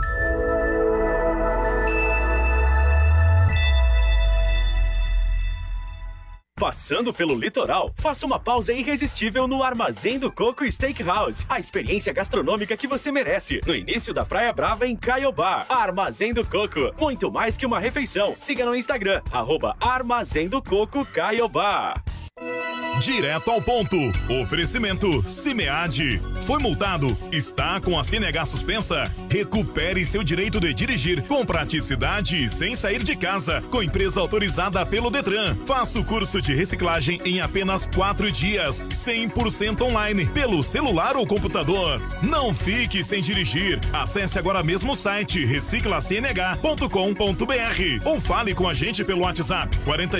W: Passando pelo litoral, faça uma pausa irresistível no Armazém do Coco Steakhouse. A experiência gastronômica que você merece. No início da Praia Brava, em Caiobá. Armazém do Coco. Muito mais que uma refeição. Siga no Instagram, @Armazém do Coco Caiobá.
E: Direto ao ponto. Oferecimento Cimead. Foi multado? Está com a CNH suspensa? Recupere seu direito de dirigir com praticidade e sem sair de casa. Com empresa autorizada pelo Detran. Faça o curso de reciclagem em apenas 4 dias. 100% online, pelo celular ou computador. Não fique sem dirigir. Acesse agora mesmo o site reciclacnh.com.br ou fale com a gente pelo WhatsApp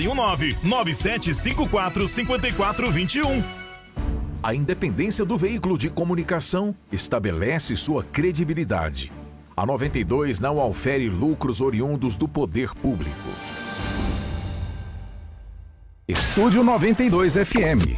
E: 419-9754-5421.
X: A independência do veículo de comunicação estabelece sua credibilidade. A 92 não aufere lucros oriundos do poder público.
K: Estúdio 92 FM.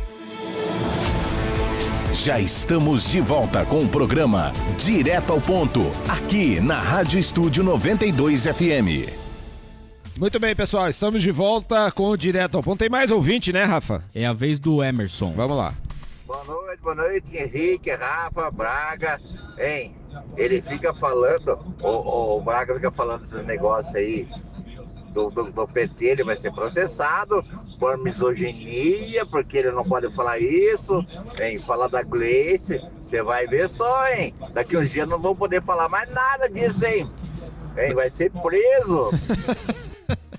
U: Já estamos de volta com o programa Direto ao Ponto, aqui na Rádio Estúdio 92 FM.
B: Muito bem, pessoal, estamos de volta com o Direto ao Ponto. Tem mais ouvinte, né, Rafa?
D: É a vez do Emerson.
B: Vamos lá.
Y: Boa noite, Henrique, Rafa, Braga. Hein, ele fica falando, o Braga fica falando esses negócios aí do PT, ele vai ser processado por misoginia, porque ele não pode falar isso, hein, falar da Gleice, você vai ver só, hein, daqui uns dias não vou poder falar mais nada disso, hein, vai ser preso.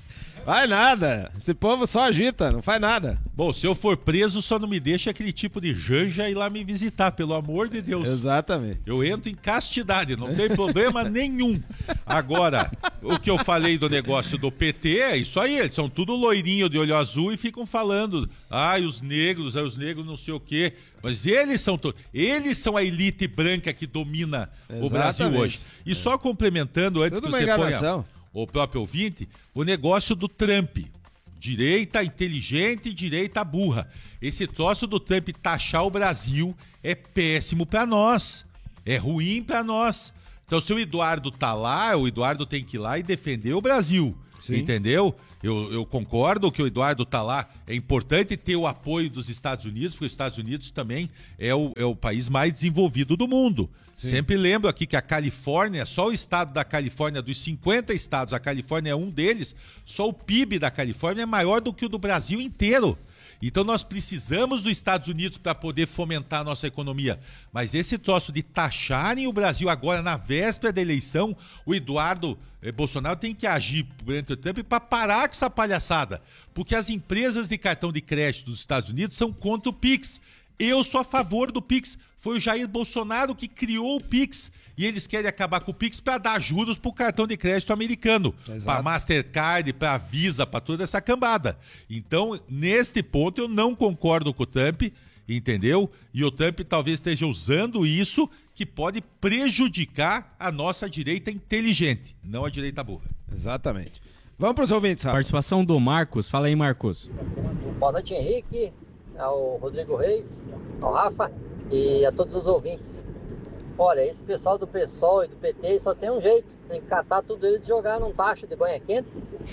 B: Vai nada. Esse povo só agita, não faz nada.
A: Bom, se eu for preso, só não me deixa aquele tipo de janja ir lá me visitar, pelo amor de Deus.
B: Exatamente.
A: Eu entro em castidade, não tem problema nenhum. Agora, o que eu falei do negócio do PT é isso aí, eles são tudo loirinho de olho azul e ficam falando, os negros não sei o quê. Mas eles são a elite branca que domina o Brasil hoje. E só complementando, antes
B: tudo
A: que você ponha o próprio ouvinte, o negócio do Trump. Direita inteligente e direita burra. Esse troço do Trump taxar o Brasil é péssimo para nós. É ruim para nós. Então, se o Eduardo tá lá, o Eduardo tem que ir lá e defender o Brasil. Sim. Entendeu? Eu concordo que o Eduardo tá lá. É importante ter o apoio dos Estados Unidos, porque os Estados Unidos também é o país mais desenvolvido do mundo. Sim. Sempre lembro aqui que a Califórnia, só o estado da Califórnia, dos 50 estados, a Califórnia é um deles, só o PIB da Califórnia é maior do que o do Brasil inteiro. Então nós precisamos dos Estados Unidos para poder fomentar a nossa economia. Mas esse troço de taxarem o Brasil agora na véspera da eleição, o Eduardo Bolsonaro tem que agir perante o Trump para parar com essa palhaçada. Porque as empresas de cartão de crédito dos Estados Unidos são contra o Pix. Eu sou a favor do Pix. Foi o Jair Bolsonaro que criou o Pix. E eles querem acabar com o Pix para dar juros para o cartão de crédito americano. Para Mastercard, para Visa, para toda essa cambada. Então, neste ponto, eu não concordo com o Trump, entendeu? E o Trump talvez esteja usando isso que pode prejudicar a nossa direita inteligente, não a direita burra.
B: Exatamente. Vamos para os ouvintes, Rafa.
D: Participação do Marcos. Fala aí, Marcos.
C: Boa noite, Henrique, ao Rodrigo Reis, ao Rafa e a todos os ouvintes. Olha, esse pessoal do PSOL e do PT só tem um jeito, tem que catar tudo ele e jogar num tacho de banha quente,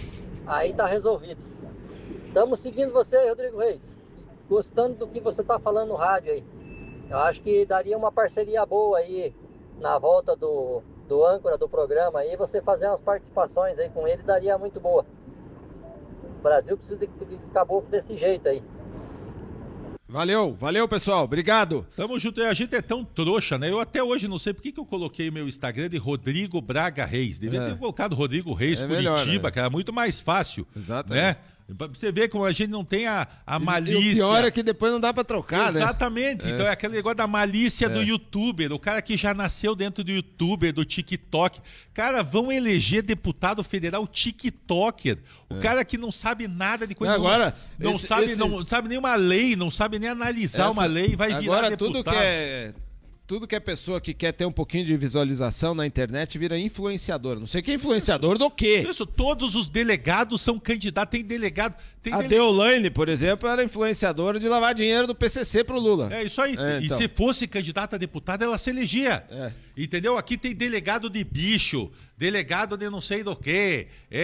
C: aí tá resolvido. Estamos seguindo você, Rodrigo Reis, gostando do que você tá falando no rádio aí. Eu acho que daria uma parceria boa aí na volta do âncora do programa aí, você fazer umas participações aí com ele, daria muito boa. O Brasil precisa de caboclo desse jeito aí.
B: Valeu pessoal, obrigado.
A: Tamo junto, a gente é tão trouxa, né? Eu até hoje não sei por que eu coloquei meu Instagram de Rodrigo Braga Reis. Devia ter colocado Rodrigo Reis Curitiba, melhor, né? Que era muito mais fácil.
B: Exatamente.
A: Né? Pra você ver como a gente não tem a malícia.
B: E o pior é que depois não dá pra trocar,
A: Exatamente. Né? Então é aquele negócio da malícia do youtuber, o cara que já nasceu dentro do youtuber, do TikTok. Cara, vão eleger deputado federal tiktoker. O cara que não sabe nada de coisa.
B: Agora,
A: não sabe nenhuma lei, não sabe nem analisar uma lei, vai virar deputado.
B: Tudo que é pessoa que quer ter um pouquinho de visualização na internet vira influenciador. Não sei que é influenciador do quê?
A: Isso, todos os delegados são candidatos. Tem delegado...
B: Deolane, por exemplo, era influenciadora de lavar dinheiro do PCC pro Lula.
A: É isso aí. E se fosse candidata a deputada, ela se elegia. Entendeu? Aqui tem delegado de bicho, delegado de não sei do quê.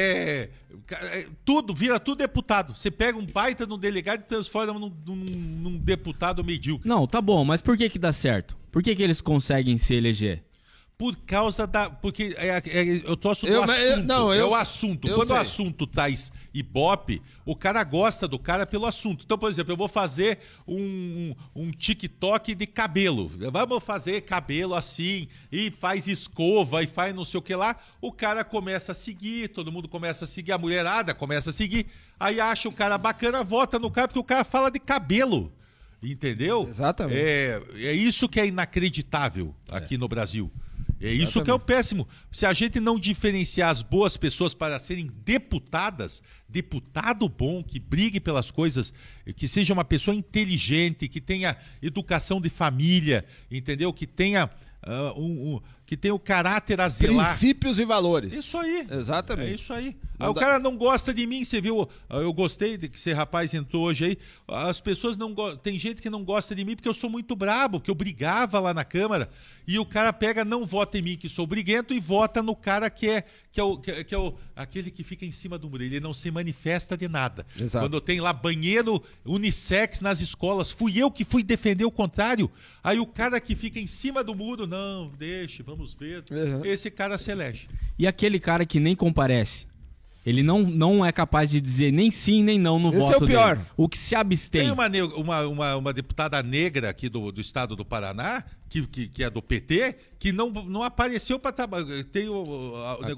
A: Vira tudo deputado. Você pega um baita de um delegado e transforma num deputado medíocre.
D: Não, tá bom, mas por que dá certo? Por que eles conseguem se eleger?
A: Por causa da... Porque eu troço do assunto. É o assunto. Quando o assunto traz ibope, o cara gosta do cara pelo assunto. Então, por exemplo, eu vou fazer um TikTok de cabelo. Vamos fazer cabelo assim, e faz escova, e faz não sei o que lá. O cara começa a seguir, todo mundo começa a seguir, a mulherada começa a seguir. Aí acha o cara bacana, vota no cara, porque o cara fala de cabelo. Entendeu?
B: Exatamente.
A: É isso que é inacreditável aqui no Brasil. É isso que é o péssimo. Se a gente não diferenciar as boas pessoas para serem deputadas, deputado bom, que brigue pelas coisas, que seja uma pessoa inteligente, que tenha educação de família, entendeu? Que tenha que tenha o caráter a zelar.
B: Princípios e valores.
A: Isso aí.
B: Exatamente.
A: É isso aí. O cara não gosta de mim, você viu? Eu gostei de que esse rapaz entrou hoje aí. As pessoas não gostam. Tem gente que não gosta de mim porque eu sou muito brabo, porque eu brigava lá na Câmara. E o cara pega, não vota em mim, que sou briguento, e vota no cara que é aquele que fica em cima do muro. Ele não se manifesta de nada.
B: Exato.
A: Quando tem lá banheiro unissex nas escolas, fui eu que fui defender o contrário. Aí o cara que fica em cima do muro, não, deixa, vamos ver. Esse cara se elege.
D: E aquele cara que nem comparece? Ele não é capaz de dizer nem sim nem não no voto dele. Esse é o pior. O que se abstém.
A: Tem uma deputada negra aqui do estado do Paraná, que é do PT, que não apareceu para trabalhar. Tem o negócio...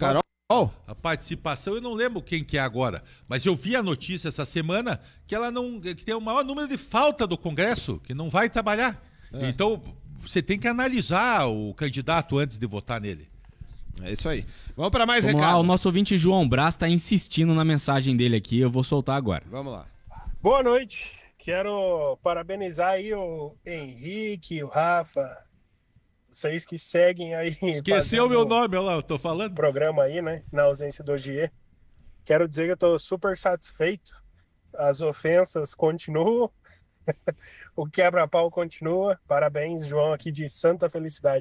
A: a participação, eu não lembro quem que é agora, mas eu vi a notícia essa semana que ela que tem o maior número de falta do Congresso, que não vai trabalhar. Então, você tem que analisar o candidato antes de votar nele.
B: É isso aí. Vamos para mais
D: Vamos
B: recado.
D: lá, o nosso ouvinte João Brás está insistindo na mensagem dele aqui, eu vou soltar agora.
B: Vamos lá.
F: Boa noite. Quero parabenizar aí o Henrique, o Rafa, vocês que seguem aí.
A: Esqueceu o meu nome, olha lá, eu tô falando.
F: Programa aí, né? Na ausência do Ogier. Quero dizer que eu tô super satisfeito. As ofensas continuam. O quebra-pau continua. Parabéns, João, aqui de Santa Felicidade.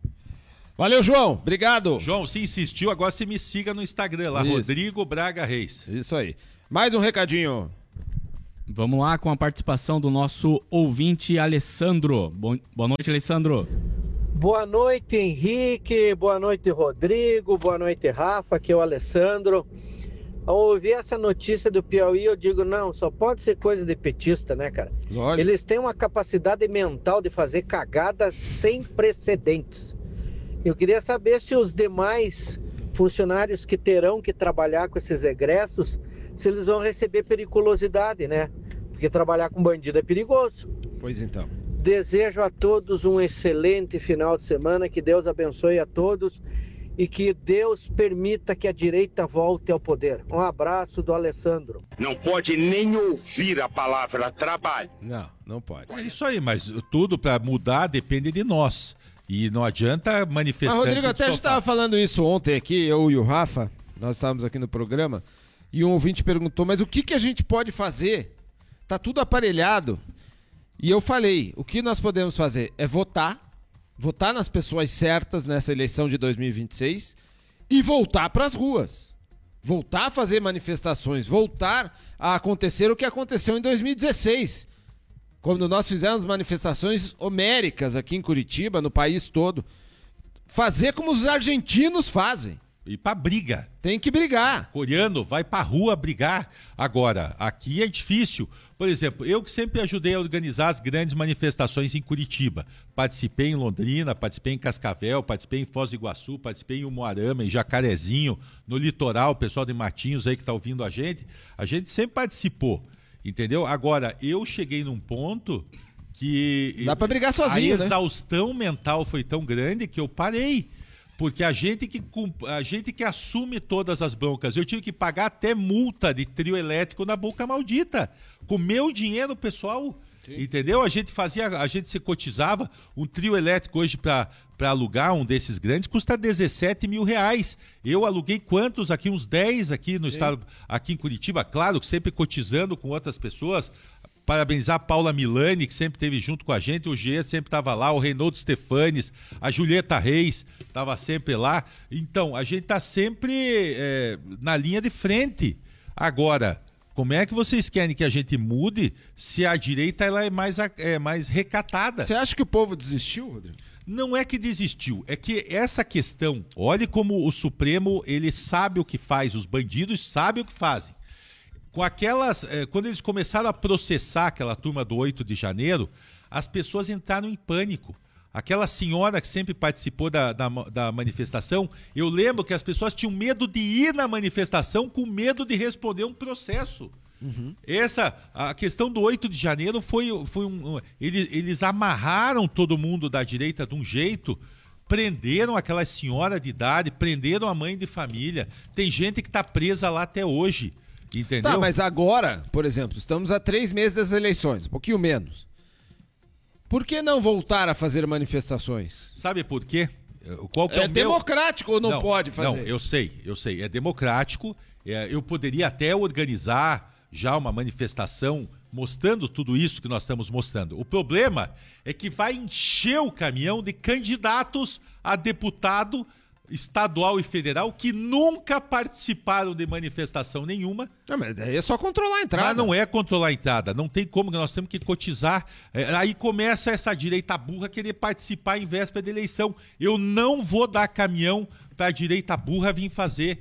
B: Valeu, João. Obrigado.
A: João, se insistiu, agora você me siga no Instagram lá,
B: Isso.
A: Rodrigo Braga Reis.
B: Isso aí. Mais um recadinho.
D: Vamos lá com a participação do nosso ouvinte Alessandro. Boa noite, Alessandro.
G: Boa noite, Henrique. Boa noite, Rodrigo. Boa noite, Rafa. Aqui é o Alessandro. Ao ouvir essa notícia do Piauí, eu digo, não, só pode ser coisa de petista, né, cara?
B: Lógico.
G: Eles têm uma capacidade mental de fazer cagada sem precedentes. Eu queria saber se os demais funcionários que terão que trabalhar com esses egressos, se eles vão receber periculosidade, né? Porque trabalhar com bandido é perigoso.
B: Pois então.
G: Desejo a todos um excelente final de semana, que Deus abençoe a todos e que Deus permita que a direita volte ao poder. Um abraço do Alessandro.
H: Não pode nem ouvir a palavra trabalho.
B: Não pode.
A: É isso aí, mas tudo para mudar depende de nós. E não adianta manifestar.
B: Mas, Rodrigo, até a gente estava falando isso ontem aqui, eu e o Rafa, nós estávamos aqui no programa, e um ouvinte perguntou, mas o que a gente pode fazer? Tá tudo aparelhado. E eu falei, o que nós podemos fazer é votar nas pessoas certas nessa eleição de 2026 e voltar para as ruas. Voltar a fazer manifestações, voltar a acontecer o que aconteceu em 2016. Quando nós fizemos manifestações homéricas aqui em Curitiba, no país todo. Fazer como os argentinos fazem.
A: Ir pra briga.
B: Tem que brigar.
A: Coreano vai pra rua brigar. Agora, aqui é difícil. Por exemplo, eu que sempre ajudei a organizar as grandes manifestações em Curitiba. Participei em Londrina, participei em Cascavel, participei em Foz do Iguaçu, participei em Umuarama, em Jacarezinho, no litoral, o pessoal de Matinhos aí que tá ouvindo a gente sempre participou. Entendeu? Agora, eu cheguei num ponto que...
B: Dá pra brigar sozinho,
A: a exaustão mental foi tão grande que eu parei. Porque a gente que assume todas as broncas. Eu tive que pagar até multa de trio elétrico na boca maldita. Com meu dinheiro, pessoal. Sim. Entendeu? A gente se cotizava. Um trio elétrico hoje para alugar um desses grandes custa 17 mil reais. Eu aluguei quantos aqui? Uns 10 aqui no estado, aqui em Curitiba. Claro, sempre cotizando com outras pessoas. Parabenizar a Paula Milani, que sempre esteve junto com a gente, o G sempre estava lá, o Reinaldo Stefanes, a Julieta Reis estava sempre lá. Então, a gente está sempre na linha de frente. Agora, como é que vocês querem que a gente mude se a direita ela é mais recatada?
B: Você acha que o povo desistiu, Rodrigo?
A: Não é que desistiu, é que essa questão, olhe como o Supremo, ele sabe o que faz, os bandidos sabem o que fazem. Com quando eles começaram a processar aquela turma do 8 de janeiro, as pessoas entraram em pânico. Aquela senhora que sempre participou da manifestação, eu lembro que as pessoas tinham medo de ir na manifestação com medo de responder um processo. Uhum. A questão do 8 de janeiro eles amarraram todo mundo da direita de um jeito, prenderam aquela senhora de idade, prenderam a mãe de família. Tem gente que está presa lá até hoje. Entendeu?
B: Tá, mas agora, por exemplo, estamos a 3 meses das eleições, um pouquinho menos. Por que não voltar a fazer manifestações?
A: Sabe por quê? Qual que é o
B: democrático ou não pode fazer?
A: Não, eu sei. É democrático. Eu poderia até organizar já uma manifestação mostrando tudo isso que nós estamos mostrando. O problema é que vai encher o caminhão de candidatos a deputado estadual e federal que nunca participaram de manifestação nenhuma.
B: Não, mas é só controlar a entrada.
A: Mas não é controlar a entrada, não tem como, nós temos que cotizar. Aí começa essa direita burra querer participar em véspera de eleição. Eu não vou dar caminhão para a direita burra vir fazer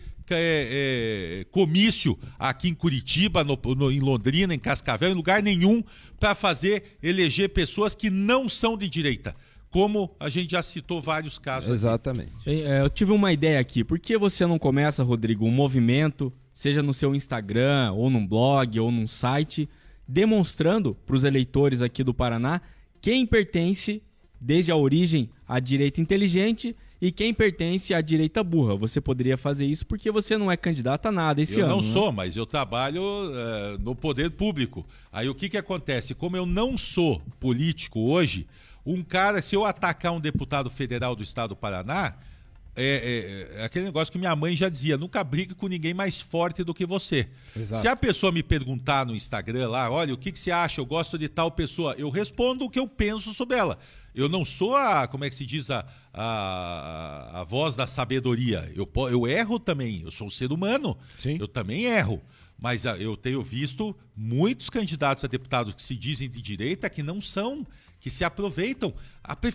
A: comício aqui em Curitiba, em Londrina, em Cascavel, em lugar nenhum, para eleger pessoas que não são de direita. como a gente já citou vários casos.
B: Exatamente.
D: Eu tive uma ideia aqui. Por que você não começa, Rodrigo, um movimento, seja no seu Instagram, ou num blog, ou num site, demonstrando para os eleitores aqui do Paraná quem pertence, desde a origem, à direita inteligente e quem pertence à direita burra? Você poderia fazer isso porque você não é candidato a nada esse ano.
A: Eu não sou,
D: né?
A: mas eu trabalho no poder público. Aí o que acontece? Como eu não sou político hoje, um cara, se eu atacar um deputado federal do estado do Paraná, é aquele negócio que minha mãe já dizia, nunca brigue com ninguém mais forte do que você.
B: Exato.
A: Se a pessoa me perguntar no Instagram lá, olha, o que você acha? Eu gosto de tal pessoa. Eu respondo o que eu penso sobre ela. Eu não sou como é que se diz, a voz da sabedoria. Eu erro também, eu sou um ser humano.
B: Sim.
A: Eu também erro. Mas eu tenho visto muitos candidatos a deputados que se dizem de direita que não são, que se aproveitam.